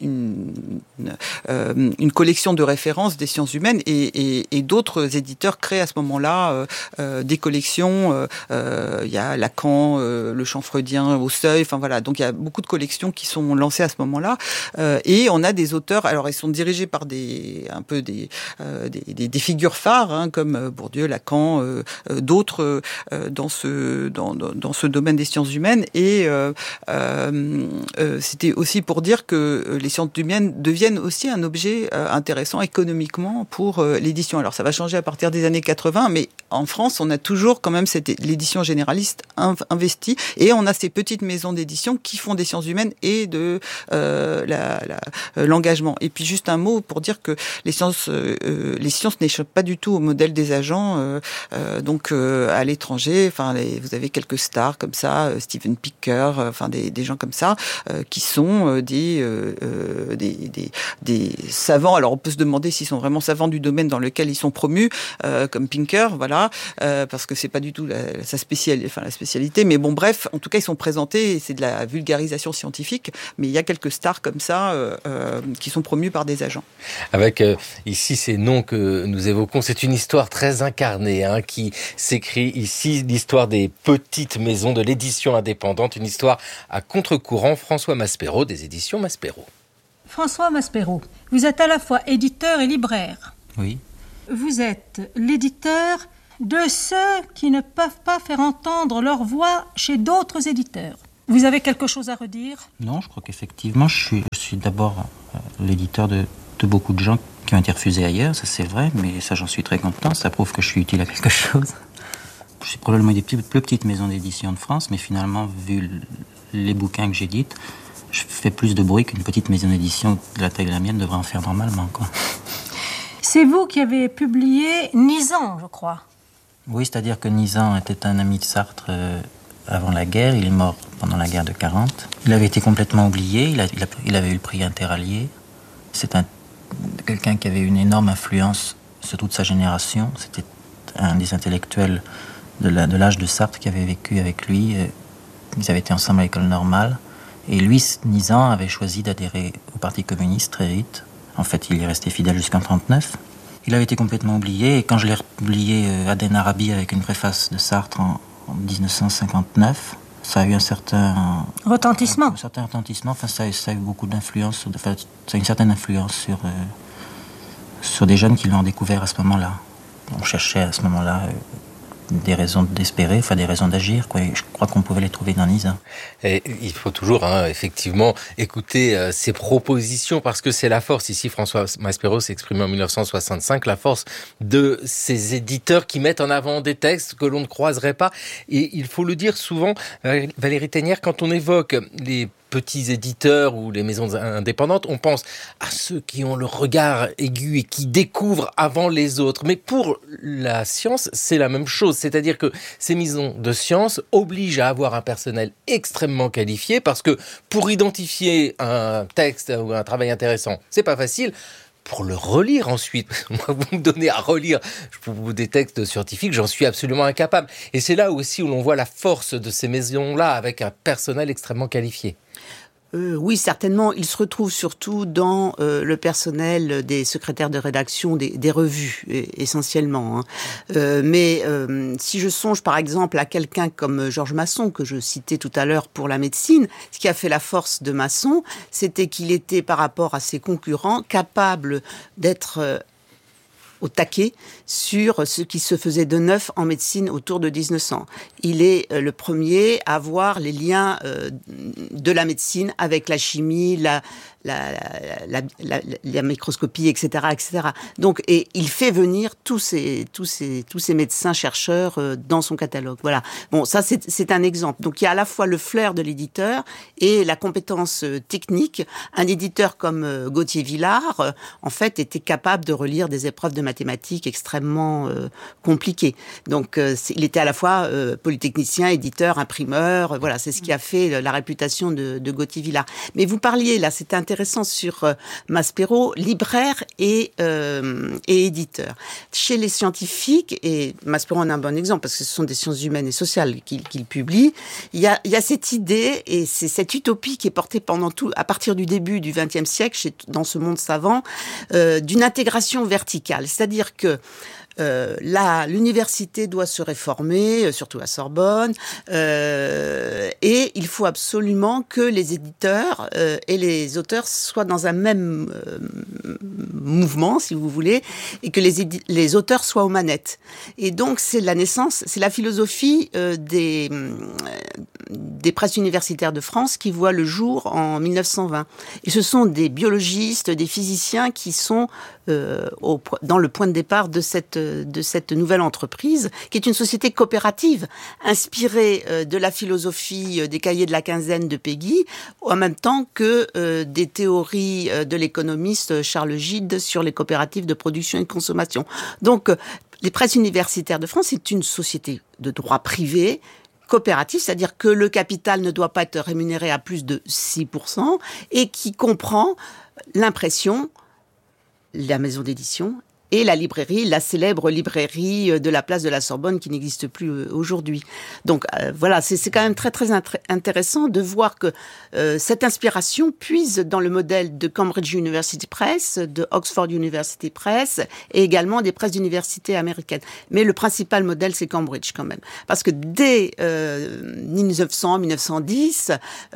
une collection de références des sciences humaines. Et d'autres éditeurs créent à ce moment-là des collections. Il y a Lacan, le champ freudien au Seuil. Donc il y a beaucoup de collections qui sont lancées à ce moment-là. Et on a des auteurs. Alors ils sont dirigés par des figures phares, comme Bourdieu, Lacan, d'autres dans ce domaine des sciences humaines. Et c'était aussi pour dire que les sciences humaines deviennent aussi un objet intéressant économiquement pour l'édition. Alors ça va changer à partir des années 80, mais en France, on a toujours quand même l'édition généraliste investie, et on a ces petites maisons d'édition qui font des sciences humaines et de l'engagement. Et puis juste un mot pour dire que les sciences n'échappent pas du tout au modèle des agents. À l'étranger, vous avez quelques stars comme ça, Steven Picker, des gens comme ça qui sont des savants. Alors on peut se demander s'ils sont vraiment savants du domaine dans lequel ils sont promus, comme Pinker, parce que c'est pas du tout la spécialité. Mais bon, bref, en tout cas, ils sont présents présenter, c'est de la vulgarisation scientifique, mais il y a quelques stars comme ça qui sont promues par des agents. Avec ici ces noms que nous évoquons, c'est une histoire très incarnée qui s'écrit ici, l'histoire des petites maisons de l'édition indépendante, une histoire à contre-courant. François Maspero des éditions Maspero. François Maspero, vous êtes à la fois éditeur et libraire. Oui. Vous êtes l'éditeur de ceux qui ne peuvent pas faire entendre leur voix chez d'autres éditeurs. Vous avez quelque chose à redire ? Non, je crois qu'effectivement, je suis d'abord l'éditeur de beaucoup de gens qui ont été refusés ailleurs, ça c'est vrai, mais ça j'en suis très content, ça prouve que je suis utile à quelque chose. Je suis probablement une des plus petites maisons d'édition de France, mais finalement, vu les bouquins que j'édite, je fais plus de bruit qu'une petite maison d'édition de la taille de la mienne devrait en faire normalement, quoi. C'est vous qui avez publié Nizan, je crois. Oui, c'est-à-dire que Nizan était un ami de Sartre avant la guerre. Il est mort pendant la guerre de 40. Il avait été complètement oublié. Il avait eu le prix Interallié. C'est quelqu'un qui avait une énorme influence sur toute sa génération. C'était un des intellectuels de l'âge de Sartre qui avait vécu avec lui. Ils avaient été ensemble à l'école normale. Et lui, Nizan, avait choisi d'adhérer au Parti communiste très vite. En fait, il y est resté fidèle jusqu'en 1939. Il avait été complètement oublié, et quand je l'ai republié Aden Arabi avec une préface de Sartre en 1959, ça a eu un certain retentissement. Enfin, ça a eu beaucoup d'influence, ça a une certaine influence sur des jeunes qui l'ont découvert à ce moment-là. On cherchait à ce moment-là des raisons d'espérer, des raisons d'agir, quoi. Et je crois qu'on pouvait les trouver dans Nizan. Et il faut toujours, effectivement, écouter ces propositions, parce que c'est la force. Ici, François Maspero s'est exprimé en 1965, la force de ces éditeurs qui mettent en avant des textes que l'on ne croiserait pas. Et il faut le dire souvent, Valérie Thénière, quand on évoque les petits éditeurs ou les maisons indépendantes, on pense à ceux qui ont le regard aigu et qui découvrent avant les autres. Mais pour la science, c'est la même chose. C'est-à-dire que ces maisons de science obligent à avoir un personnel extrêmement qualifié, parce que pour identifier un texte ou un travail intéressant, c'est pas facile. Pour le relire ensuite, moi, vous me donnez à relire des textes scientifiques, j'en suis absolument incapable. Et c'est là aussi où l'on voit la force de ces maisons-là, avec un personnel extrêmement qualifié. Oui, certainement. Il se retrouve surtout dans le personnel des secrétaires de rédaction des revues, essentiellement. Mais si je songe, par exemple, à quelqu'un comme Georges Masson, que je citais tout à l'heure pour la médecine, ce qui a fait la force de Masson, c'était qu'il était, par rapport à ses concurrents, capable d'être au taquet sur ce qui se faisait de neuf en médecine autour de 1900. Il est le premier à voir les liens de la médecine avec la chimie, la microscopie, etc., etc. Donc, et il fait venir tous ces médecins-chercheurs dans son catalogue. Voilà. Bon, ça, c'est un exemple. Donc, il y a à la fois le flair de l'éditeur et la compétence technique. Un éditeur comme Gauthier Villard, en fait, était capable de relire des épreuves de mathématiques extrêmement compliquées. Donc, il était à la fois polytechnicien, éditeur, imprimeur. Voilà, c'est ce qui a fait la réputation de Gauthier Villard. Mais vous parliez, là, c'est intéressant sur Maspero, libraire et éditeur. Chez les scientifiques, et Maspero en a un bon exemple parce que ce sont des sciences humaines et sociales qu'il publie, il y a cette idée et c'est cette utopie qui est portée à partir du début du XXe siècle dans ce monde savant, d'une intégration verticale. C'est-à-dire que l'université doit se réformer, surtout à Sorbonne, et il faut absolument que les éditeurs et les auteurs soient dans un même mouvement, si vous voulez, et que les auteurs soient aux manettes. Et donc, c'est la philosophie des presses universitaires de France qui voit le jour en 1920. Et ce sont des biologistes, des physiciens qui sont dans le point de départ de cette nouvelle entreprise, qui est une société coopérative, inspirée de la philosophie des cahiers de la quinzaine de Péguy, en même temps que des théories de l'économiste Charles Gide sur les coopératives de production et de consommation. Donc, les presses universitaires de France, c'est une société de droit privé, coopératif, c'est-à-dire que le capital ne doit pas être rémunéré à plus de 6% et qui comprend l'impression, la maison d'édition et la célèbre librairie de la place de la Sorbonne qui n'existe plus aujourd'hui. Donc voilà, c'est quand même très très intéressant de voir que cette inspiration puise dans le modèle de Cambridge University Press, de Oxford University Press et également des presses d'universités américaines. Mais le principal modèle, c'est Cambridge quand même. Parce que dès 1900-1910,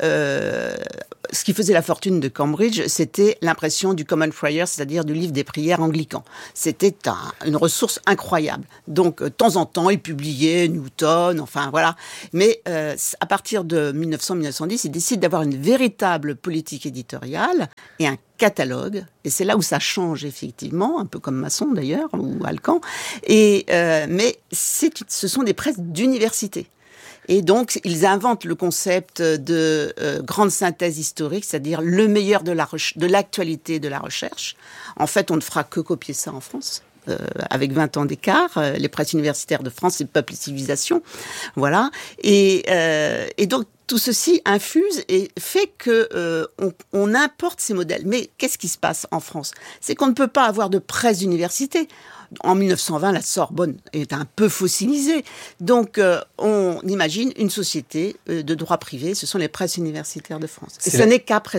ce qui faisait la fortune de Cambridge, c'était l'impression du Common Prayer, c'est-à-dire du livre des prières anglican. C'était une ressource incroyable. Donc, de temps en temps, ils publiaient Newton, enfin voilà. Mais à partir de 1900-1910, ils décident d'avoir une véritable politique éditoriale et un catalogue. Et c'est là où ça change effectivement, un peu comme Masson d'ailleurs, ou Alcan. Mais ce sont des presses d'université. Et donc, ils inventent le concept de grande synthèse historique, c'est-à-dire le meilleur de l'actualité et de la recherche. En fait, on ne fera que copier ça en France, avec 20 ans d'écart. Les presses universitaires de France, c'est Peuple et Civilisation. Voilà. Et donc, tout ceci infuse et fait que on importe ces modèles. Mais qu'est-ce qui se passe en France ? C'est qu'on ne peut pas avoir de presse d'université. En 1920, la Sorbonne est un peu fossilisée. Donc, on imagine une société de droit privé. Ce sont les presses universitaires de France. Et ce n'est qu'après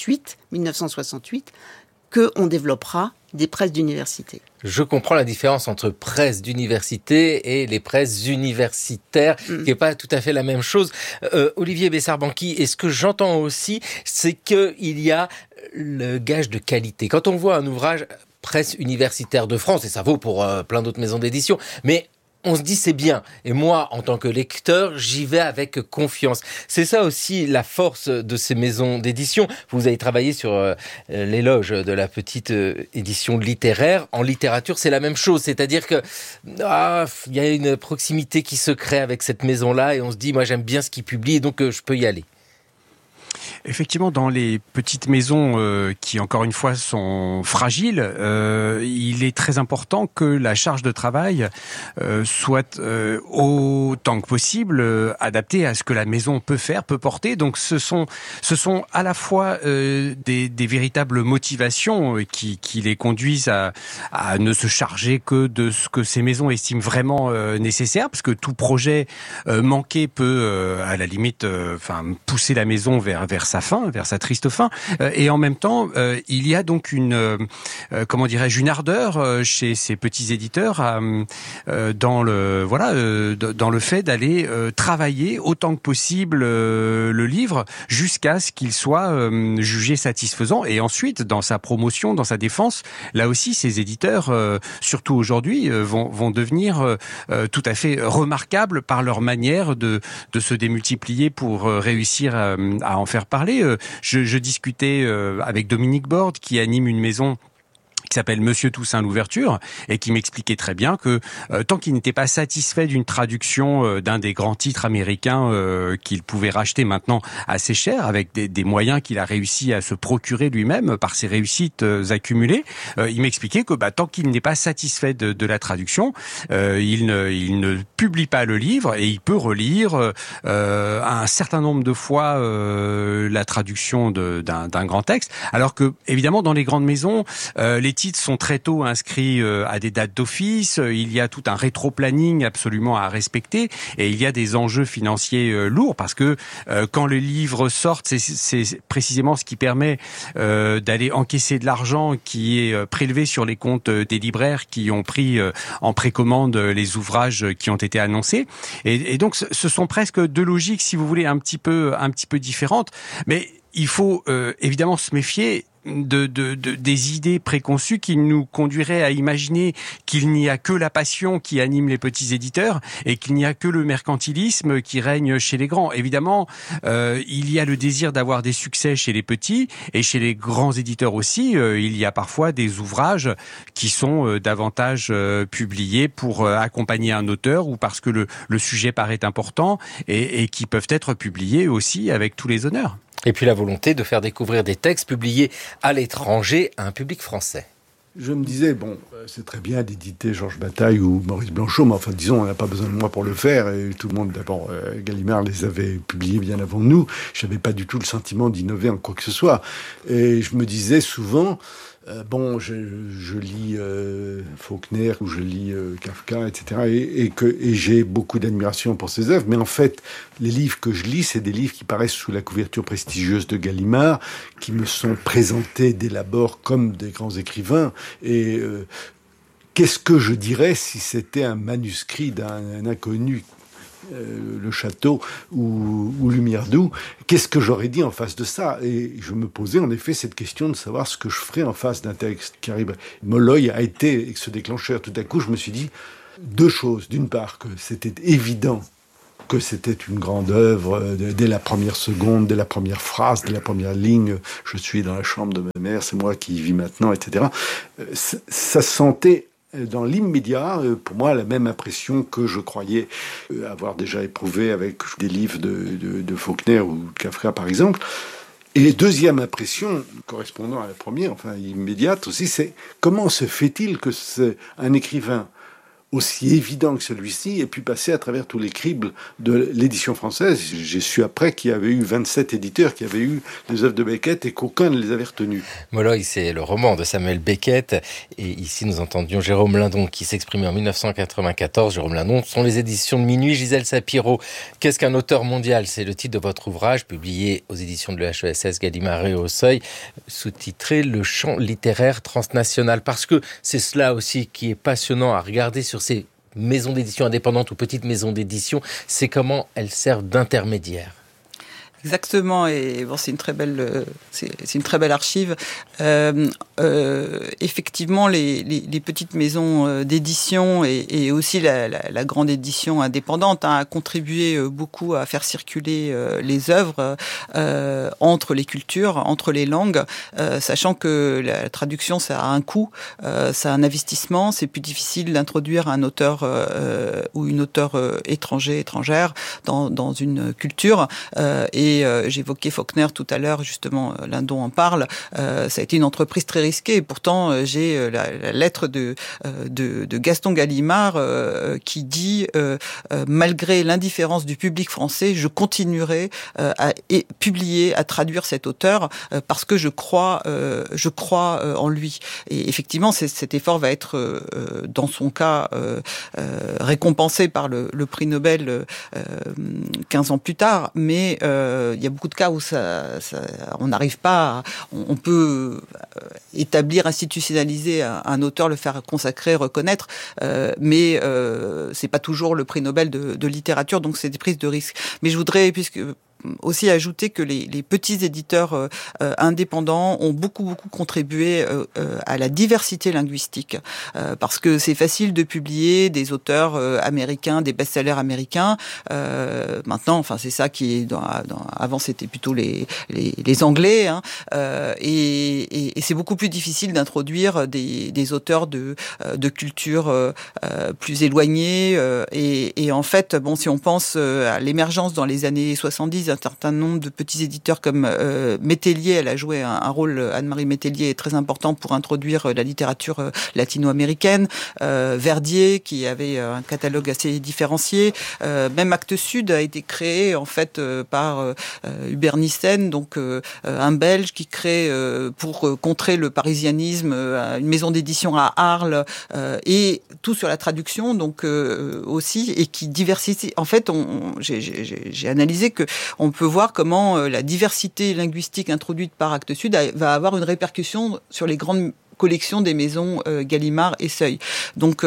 1968, qu'on développera des presses d'université. Je comprends la différence entre presse d'université et les presses universitaires, qui n'est pas tout à fait la même chose. Olivier Bessard-Banqui, et ce que j'entends aussi, c'est qu'il y a le gage de qualité. Quand on voit un ouvrage presse universitaire de France, et ça vaut pour plein d'autres maisons d'édition, mais on se dit c'est bien. Et moi, en tant que lecteur, j'y vais avec confiance. C'est ça aussi la force de ces maisons d'édition. Vous avez travaillé sur l'éloge de la petite édition littéraire. En littérature, c'est la même chose. C'est-à-dire que y a une proximité qui se crée avec cette maison-là et on se dit, moi j'aime bien ce qu'ils publient et donc je peux y aller. Effectivement, dans les petites maisons qui, encore une fois, sont fragiles, il est très important que la charge de travail soit autant que possible adaptée à ce que la maison peut faire, peut porter. Donc, ce sont à la fois des véritables motivations qui les conduisent à ne se charger que de ce que ces maisons estiment vraiment nécessaire, parce que tout projet manqué peut, à la limite, pousser la maison vers sa fin, vers sa triste fin. Et en même temps, il y a donc une ardeur chez ces petits éditeurs dans le fait d'aller travailler autant que possible le livre jusqu'à ce qu'il soit jugé satisfaisant. Et ensuite, dans sa promotion, dans sa défense, là aussi, ces éditeurs, surtout aujourd'hui, vont devenir tout à fait remarquables par leur manière de se démultiplier pour réussir à en faire parler. Je discutais avec Dominique Borde, qui anime une maison qui s'appelle Monsieur Toussaint l'Ouverture, et qui m'expliquait très bien que tant qu'il n'était pas satisfait d'une traduction d'un des grands titres américains qu'il pouvait racheter maintenant assez cher, avec des moyens qu'il a réussi à se procurer lui-même par ses réussites accumulées, il m'expliquait que tant qu'il n'est pas satisfait de la traduction, il ne publie pas le livre, et il peut relire un certain nombre de fois la traduction d'un grand texte, alors que, évidemment, dans les grandes maisons, les titres sont très tôt inscrits à des dates d'office, il y a tout un rétro-planning absolument à respecter, et il y a des enjeux financiers lourds, parce que quand les livres sortent, c'est précisément ce qui permet d'aller encaisser de l'argent qui est prélevé sur les comptes des libraires qui ont pris en précommande les ouvrages qui ont été annoncés. Et donc ce sont presque deux logiques, si vous voulez, un petit peu différentes, mais il faut évidemment se méfier des idées préconçues qui nous conduiraient à imaginer qu'il n'y a que la passion qui anime les petits éditeurs et qu'il n'y a que le mercantilisme qui règne chez les grands. Évidemment, il y a le désir d'avoir des succès chez les petits, et chez les grands éditeurs aussi, il y a parfois des ouvrages qui sont davantage publiés pour accompagner un auteur ou parce que le sujet paraît important, et qui peuvent être publiés aussi avec tous les honneurs. Et puis la volonté de faire découvrir des textes publiés à l'étranger à un public français. Je me disais, c'est très bien d'éditer Georges Bataille ou Maurice Blanchot, mais enfin, disons, on n'a pas besoin de moi pour le faire. Et tout le monde, d'abord, Gallimard les avait publiés bien avant nous. Je n'avais pas du tout le sentiment d'innover en quoi que ce soit. Et je me disais souvent, Je lis Faulkner ou je lis Kafka, etc. Et j'ai beaucoup d'admiration pour ses œuvres. Mais en fait, les livres que je lis, c'est des livres qui paraissent sous la couverture prestigieuse de Gallimard, qui me sont présentés dès l'abord comme des grands écrivains. Et qu'est-ce que je dirais si c'était un manuscrit d'un inconnu, Le Château ou Lumière d'Où, qu'est-ce que j'aurais dit en face de ça? Et je me posais en effet cette question de savoir ce que je ferais en face d'un texte qui arrive. Molloy a été ce déclencheur. Tout à coup, je me suis dit deux choses. D'une part, que c'était évident que c'était une grande œuvre dès la première seconde, dès la première phrase, dès la première ligne. Je suis dans la chambre de ma mère, c'est moi qui y vis maintenant, etc. Ça sentait dans l'immédiat, pour moi, la même impression que je croyais avoir déjà éprouvé avec des livres de Faulkner ou de Kafka, par exemple. Et deuxième impression, correspondant à la première, enfin immédiate aussi, c'est comment se fait-il que un écrivain aussi évident que celui-ci ait pu passer à travers tous les cribles de l'édition française. J'ai su après qu'il y avait eu 27 éditeurs qui avaient eu les œuvres de Beckett et qu'aucun ne les avait retenus. Molloy, c'est le roman de Samuel Beckett. Et ici, nous entendions Jérôme Lindon qui s'exprimait en 1994. Jérôme Lindon, ce sont les éditions de Minuit. Gisèle Sapiro, qu'est-ce qu'un auteur mondial? C'est le titre de votre ouvrage, publié aux éditions de l'EHESS Gallimard et au Seuil, sous-titré « Le champ littéraire transnational ». Parce que c'est cela aussi qui est passionnant à regarder sur ces maisons d'édition indépendantes ou petites maisons d'édition, c'est comment elles servent d'intermédiaires. Exactement, et bon, c'est une très belle archive. Effectivement, les petites maisons d'édition et aussi la grande édition indépendante a contribué beaucoup à faire circuler les œuvres entre les cultures, entre les langues, sachant que la traduction ça a un coût, ça a un investissement, c'est plus difficile d'introduire un auteur ou une auteure étrangère dans une culture et j'évoquais Faulkner tout à l'heure, justement, Lindon en parle. Ça a été une entreprise très risquée. Pourtant, j'ai la lettre de Gaston Gallimard qui dit malgré l'indifférence du public français, je continuerai à publier, à traduire cet auteur parce que je crois en lui. Et effectivement, cet effort va être, dans son cas, récompensé par le prix Nobel 15 ans plus tard. Mais il y a beaucoup de cas où on n'arrive pas, on peut établir, institutionnaliser un auteur, le faire consacrer, reconnaître, mais c'est pas toujours le prix Nobel de littérature, donc c'est des prises de risque. Mais je voudrais, aussi ajouter que les petits éditeurs indépendants ont beaucoup contribué à la diversité linguistique parce que c'est facile de publier des auteurs américains, des best-sellers américains. Maintenant, enfin c'est ça qui est avant c'était plutôt les Anglais hein, et c'est beaucoup plus difficile d'introduire des auteurs de cultures plus éloignées et en fait bon si on pense à l'émergence dans les années 70 un certain nombre de petits éditeurs comme Métellier, elle a joué un rôle, Anne-Marie Métellier est très important pour introduire la littérature latino-américaine, Verdier qui avait un catalogue assez différencié, même Actes Sud a été créé en fait par Hubert Nissen, donc un Belge qui crée pour contrer le parisianisme une maison d'édition à Arles et tout sur la traduction donc aussi et qui diversifie. En fait, j'ai analysé que on peut voir comment la diversité linguistique introduite par Actes Sud va avoir une répercussion sur les grandes collections des maisons Gallimard et Seuil. Donc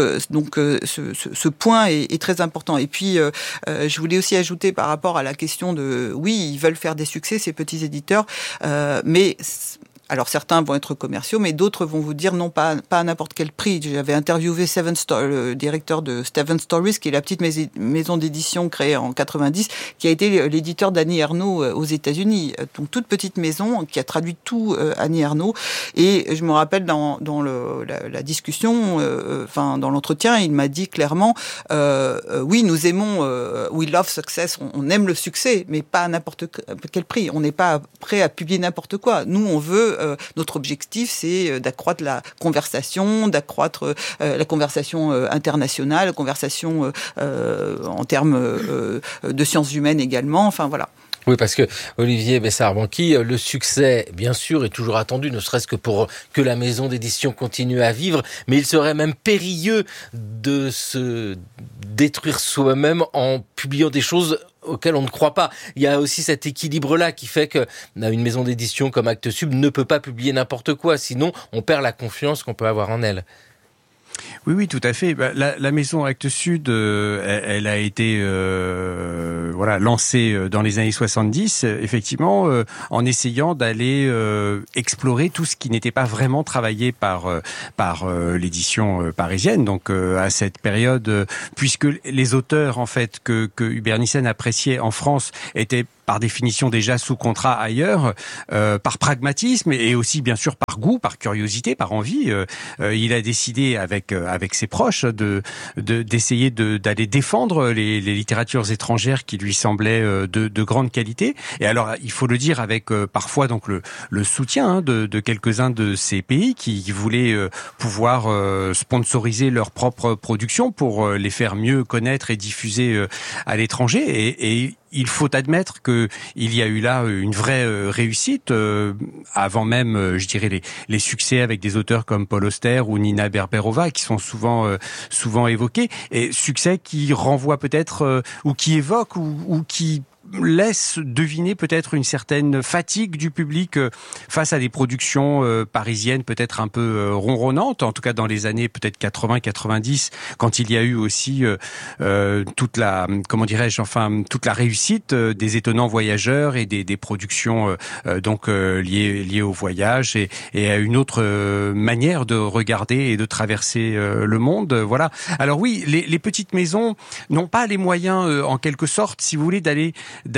ce point est très important. Et puis, je voulais aussi ajouter par rapport à la question de, oui, ils veulent faire des succès, ces petits éditeurs, mais... Alors certains vont être commerciaux, mais d'autres vont vous dire non, pas à n'importe quel prix. J'avais interviewé le directeur de Seven Stories, qui est la petite maison d'édition créée en 90, qui a été l'éditeur d'Annie Ernaux aux États-Unis. Donc toute petite maison qui a traduit tout Annie Ernaux. Et je me rappelle dans la discussion, dans l'entretien, il m'a dit clairement, oui, nous aimons, we love success, on aime le succès, mais pas à n'importe quel prix. On n'est pas prêt à publier n'importe quoi. Nous, on veut notre objectif, c'est d'accroître la conversation, d'accroître la conversation internationale, la conversation en termes de sciences humaines également. Enfin voilà. Oui, parce que Olivier Bessard-Banqui, le succès, bien sûr, est toujours attendu, ne serait-ce que pour que la maison d'édition continue à vivre, mais il serait même périlleux de se détruire soi-même en publiant des choses auxquelles on ne croit pas. Il y a aussi cet équilibre-là qui fait que une maison d'édition comme Actes Sud ne peut pas publier n'importe quoi, sinon on perd la confiance qu'on peut avoir en elle. Oui, tout à fait. La maison Actes Sud, elle a été lancée dans les années 70, effectivement, en essayant d'aller explorer tout ce qui n'était pas vraiment travaillé par l'édition parisienne. Donc à cette période, puisque les auteurs en fait que Hubert Nissen appréciait en France étaient par définition déjà sous contrat ailleurs, par pragmatisme et aussi bien sûr par goût, par curiosité, par envie, il a décidé avec ses proches d'essayer d'aller défendre les littératures étrangères qui lui semblaient de grande qualité. Et alors il faut le dire avec parfois donc le soutien de quelques-uns de ces pays qui voulaient pouvoir sponsoriser leur propre production pour les faire mieux connaître et diffuser à l'étranger. Et il faut admettre que il y a eu là une vraie réussite avant même, je dirais, les succès avec des auteurs comme Paul Auster ou Nina Berberova qui sont souvent évoqués, et succès qui renvoient peut-être ou qui évoquent ou qui laisse deviner peut-être une certaine fatigue du public face à des productions parisiennes peut-être un peu ronronnantes, en tout cas dans les années peut-être 80-90, quand il y a eu aussi toute la réussite des Étonnants Voyageurs et des productions liées au voyage et à une autre manière de regarder et de traverser le monde. Voilà. Alors oui, les petites maisons n'ont pas les moyens en quelque sorte, si vous voulez, d'aller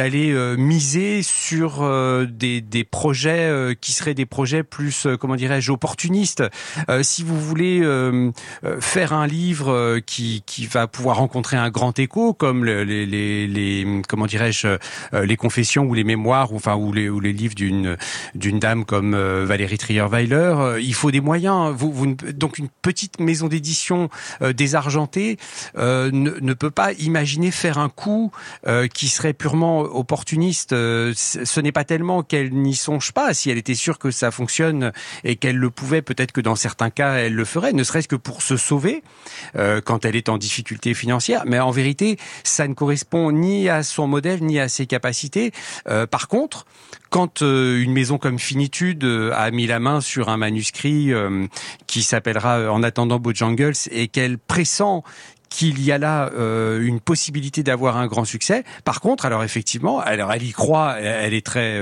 miser sur des projets qui seraient des projets plus opportunistes. Si vous voulez faire un livre qui va pouvoir rencontrer un grand écho, comme les confessions ou les mémoires ou les livres d'une dame comme Valérie Trierweiler, il faut des moyens. Donc une petite maison d'édition désargentée ne peut pas imaginer faire un coup qui serait purement opportuniste. Ce n'est pas tellement qu'elle n'y songe pas. Si elle était sûre que ça fonctionne et qu'elle le pouvait, peut-être que dans certains cas elle le ferait, ne serait-ce que pour se sauver quand elle est en difficulté financière. Mais en vérité, ça ne correspond ni à son modèle ni à ses capacités. Par contre, quand une maison comme Finitude a mis la main sur un manuscrit qui s'appellera En attendant Bojangles et qu'elle pressent qu'il y a là une possibilité d'avoir un grand succès. Par contre, alors effectivement, elle y croit, elle est très,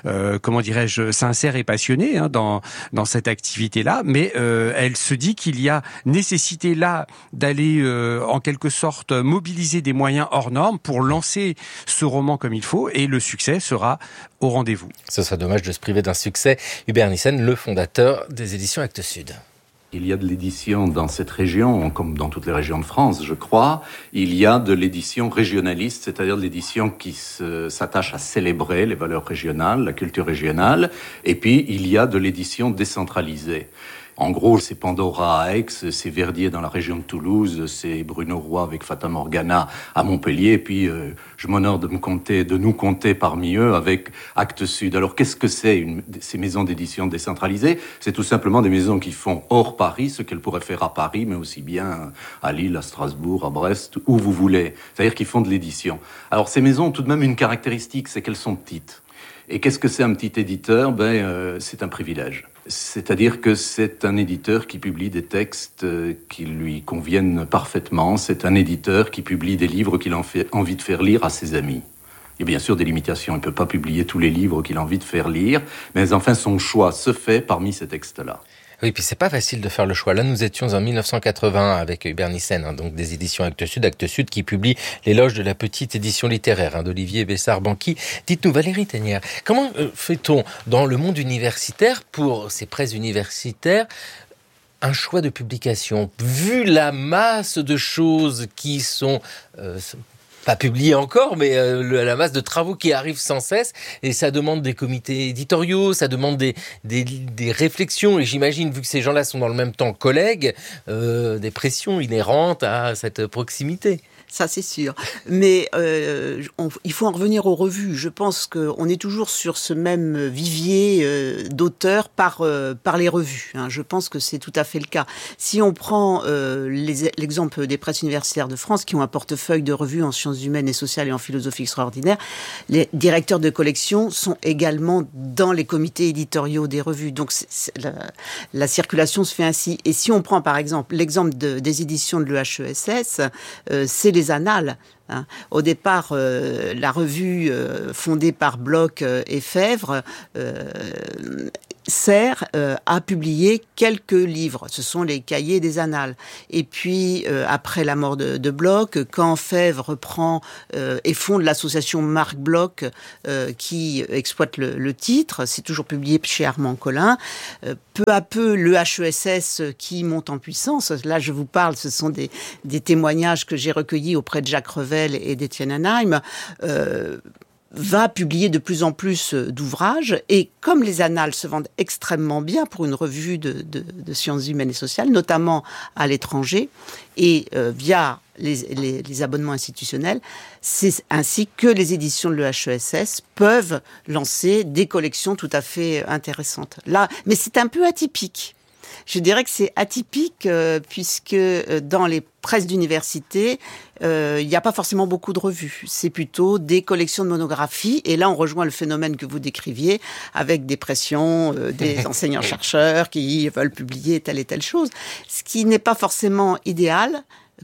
sincère et passionnée dans cette activité-là, mais elle se dit qu'il y a nécessité là d'aller en quelque sorte mobiliser des moyens hors normes pour lancer ce roman comme il faut, et le succès sera au rendez-vous. Ce serait dommage de se priver d'un succès. Hubert Nissen, le fondateur des éditions Actes Sud. Il y a de l'édition dans cette région, comme dans toutes les régions de France, je crois. Il y a de l'édition régionaliste, c'est-à-dire de l'édition qui s'attache à célébrer les valeurs régionales, la culture régionale. Et puis, il y a de l'édition décentralisée. En gros, c'est Pandora à Aix, c'est Verdier dans la région de Toulouse, c'est Bruno Roy avec Fata Morgana à Montpellier, et puis je m'honore de nous compter parmi eux avec Actes Sud. Alors qu'est-ce que c'est ces maisons d'édition décentralisées ? C'est tout simplement des maisons qui font hors Paris ce qu'elles pourraient faire à Paris, mais aussi bien à Lille, à Strasbourg, à Brest, où vous voulez. C'est-à-dire qu'ils font de l'édition. Alors ces maisons ont tout de même une caractéristique, c'est qu'elles sont petites. Et qu'est-ce que c'est un petit éditeur ? C'est un privilège. C'est-à-dire que c'est un éditeur qui publie des textes qui lui conviennent parfaitement. C'est un éditeur qui publie des livres qu'il a envie de faire lire à ses amis. Il y a bien sûr des limitations. Il ne peut pas publier tous les livres qu'il a envie de faire lire. Mais enfin, son choix se fait parmi ces textes-là. Oui, puis c'est pas facile de faire le choix. Là, nous étions en 1980 avec Hubert Nissen, donc des éditions Actes Sud qui publie l'éloge de la petite édition littéraire d'Olivier Bessard-Banqui. Dites-nous, Valérie Teignères, comment fait-on dans le monde universitaire, pour ces presses universitaires, un choix de publication, vu la masse de choses qui sont pas publié encore, mais la masse de travaux qui arrivent sans cesse, et ça demande des comités éditoriaux, ça demande des réflexions, et j'imagine, vu que ces gens-là sont dans le même temps collègues, des pressions inhérentes à cette proximité. Ça, c'est sûr. Mais il faut en revenir aux revues. Je pense qu'on est toujours sur ce même vivier d'auteurs par les revues. Je pense que c'est tout à fait le cas. Si on prend l'exemple des presses universitaires de France, qui ont un portefeuille de revues en sciences humaines et sociales et en philosophie extraordinaire, les directeurs de collection sont également dans les comités éditoriaux des revues. Donc la circulation se fait ainsi. Et si on prend par exemple l'exemple des éditions de l'EHESS, c'est les annales. Au départ, la revue fondée par Bloch et Fèvre sert à publier quelques livres. Ce sont les cahiers des annales. Et puis, après la mort de Bloch, quand Fèvre reprend et fonde l'association Marc Bloch qui exploite le titre, c'est toujours publié chez Armand Collin. Peu à peu, le HESS qui monte en puissance, là je vous parle, ce sont des témoignages que j'ai recueillis auprès de Jacques Revel et d'Étienne Hanheim, va publier de plus en plus d'ouvrages. Et comme les annales se vendent extrêmement bien pour une revue de sciences humaines et sociales, notamment à l'étranger, et via les abonnements institutionnels, c'est ainsi que les éditions de l'EHESS peuvent lancer des collections tout à fait intéressantes. Là, mais c'est un peu atypique. Je dirais que c'est atypique puisque dans les presses d'université, il n'y a pas forcément beaucoup de revues. C'est plutôt des collections de monographies. Et là, on rejoint le phénomène que vous décriviez avec des pressions des enseignants-chercheurs qui veulent publier telle et telle chose. Ce qui n'est pas forcément idéal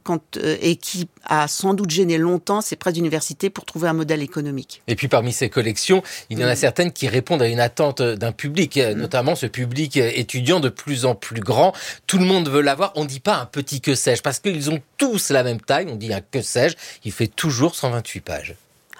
et qui a sans doute gêné longtemps ces presses d'université pour trouver un modèle économique. Et puis parmi ces collections, il y en a certaines qui répondent à une attente d'un public, notamment ce public étudiant de plus en plus grand. Tout le monde veut l'avoir. On ne dit pas un petit que sais-je, parce qu'ils ont tous la même taille. On dit un que sais-je. Il fait toujours 128 pages.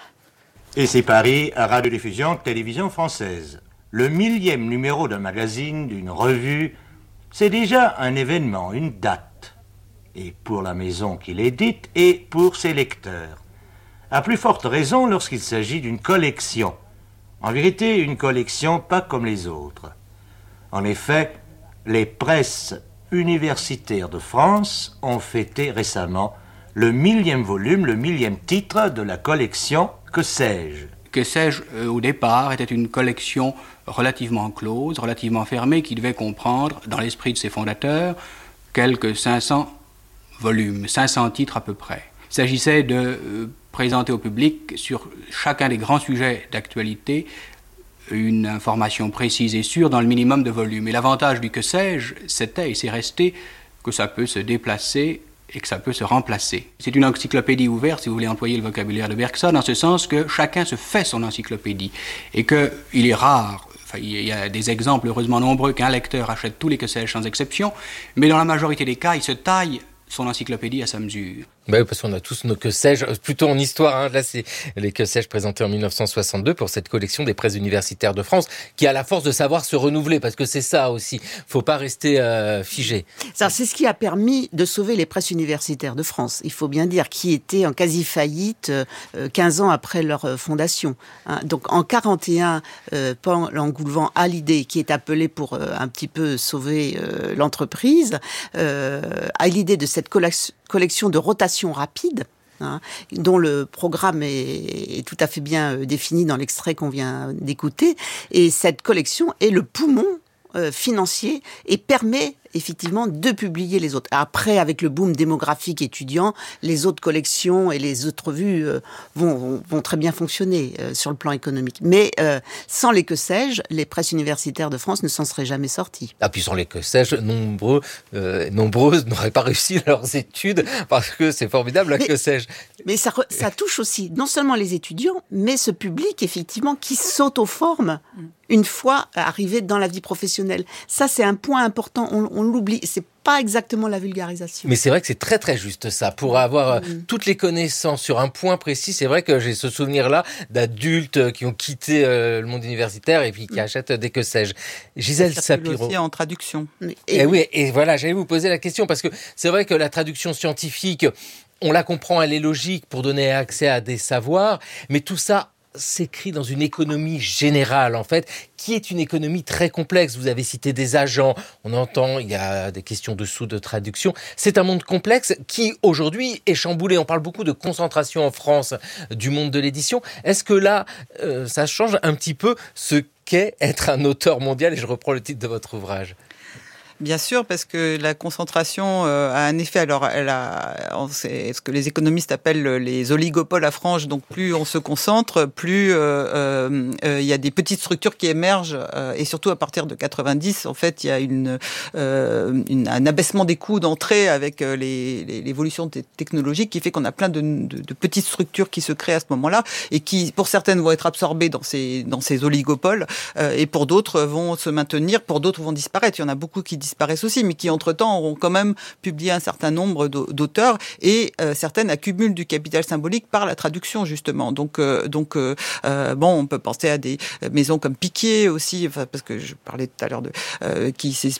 Et c'est Paris, à radiodiffusion, télévision française. Le 1000e numéro d'un magazine, d'une revue, c'est déjà un événement, une date. Et pour la maison qui l'édite et pour ses lecteurs. À plus forte raison lorsqu'il s'agit d'une collection. En vérité, une collection pas comme les autres. En effet, les presses universitaires de France ont fêté récemment le 1000e volume, le 1000e titre de la collection Que sais-je ? Que sais-je, au départ, était une collection relativement close, relativement fermée, qui devait comprendre, dans l'esprit de ses fondateurs, quelques 500 volumes, 500 titres à peu près. Il s'agissait de présenter au public sur chacun des grands sujets d'actualité une information précise et sûre dans le minimum de volume. Et l'avantage du que sais-je, c'était et c'est resté que ça peut se déplacer et que ça peut se remplacer. C'est une encyclopédie ouverte, si vous voulez employer le vocabulaire de Bergson, en ce sens que chacun se fait son encyclopédie et qu'il est rare. Enfin, il y a des exemples heureusement nombreux qu'un lecteur achète tous les que sais-je sans exception, mais dans la majorité des cas, il se taille son encyclopédie à sa mesure. Bah oui, parce qu'on a tous nos que sais-je, plutôt en histoire. Là, c'est les que sais-je présentés en 1962 pour cette collection des presses universitaires de France, qui a la force de savoir se renouveler, parce que c'est ça aussi. Faut pas rester figé. Ça, c'est ce qui a permis de sauver les presses universitaires de France. Il faut bien dire, qui étaient en quasi-faillite 15 ans après leur fondation. Donc, en 41, Paul Engoulevent a l'idée, qui est appelé pour un petit peu sauver l'entreprise, a l'idée de cette collection de rotation rapide, dont le programme est tout à fait bien défini dans l'extrait qu'on vient d'écouter. Et cette collection est le poumon financier et permet effectivement de publier les autres. Après, avec le boom démographique étudiant, les autres collections et les autres revues vont très bien fonctionner sur le plan économique. Mais sans les que sais-je, les presses universitaires de France ne s'en seraient jamais sorties. Ah, puis sans les que sais-je, nombreuses n'auraient pas réussi leurs études, parce que c'est formidable, la que sais-je. Mais ça touche aussi non seulement les étudiants, mais ce public, effectivement, qui s'auto-forme une fois arrivé dans la vie professionnelle. Ça, c'est un point important, on l'oublie. C'est pas exactement la vulgarisation. Mais c'est vrai que c'est très très juste ça. Pour avoir toutes les connaissances sur un point précis, c'est vrai que j'ai ce souvenir-là d'adultes qui ont quitté le monde universitaire et puis qui achètent des que sais-je. Gisèle Sapiro. Aussi en traduction. Et oui, et voilà, j'allais vous poser la question parce que c'est vrai que la traduction scientifique, on la comprend, elle est logique pour donner accès à des savoirs, mais tout ça s'écrit dans une économie générale, en fait, qui est une économie très complexe. Vous avez cité des agents, on entend, il y a des questions dessous de traduction. C'est un monde complexe qui, aujourd'hui, est chamboulé. On parle beaucoup de concentration en France du monde de l'édition. Est-ce que là, ça change un petit peu ce qu'est être un auteur mondial? Et je reprends le titre de votre ouvrage. Bien sûr, parce que la concentration a un effet. Alors, c'est ce que les économistes appellent les oligopoles à franges. Donc, plus on se concentre, plus il y a des petites structures qui émergent. Et surtout à partir de 90, en fait, il y a un abaissement des coûts d'entrée avec l'évolution technologique qui fait qu'on a plein de petites structures qui se créent à ce moment-là et qui, pour certaines, vont être absorbées dans ces oligopoles et pour d'autres vont se maintenir, pour d'autres vont disparaître. Il y en a beaucoup qui disparaissent aussi, mais qui entre-temps auront quand même publié un certain nombre d'auteurs et certaines accumulent du capital symbolique par la traduction justement. Donc on peut penser à des maisons comme Picquier aussi, parce que je parlais tout à l'heure qui s'est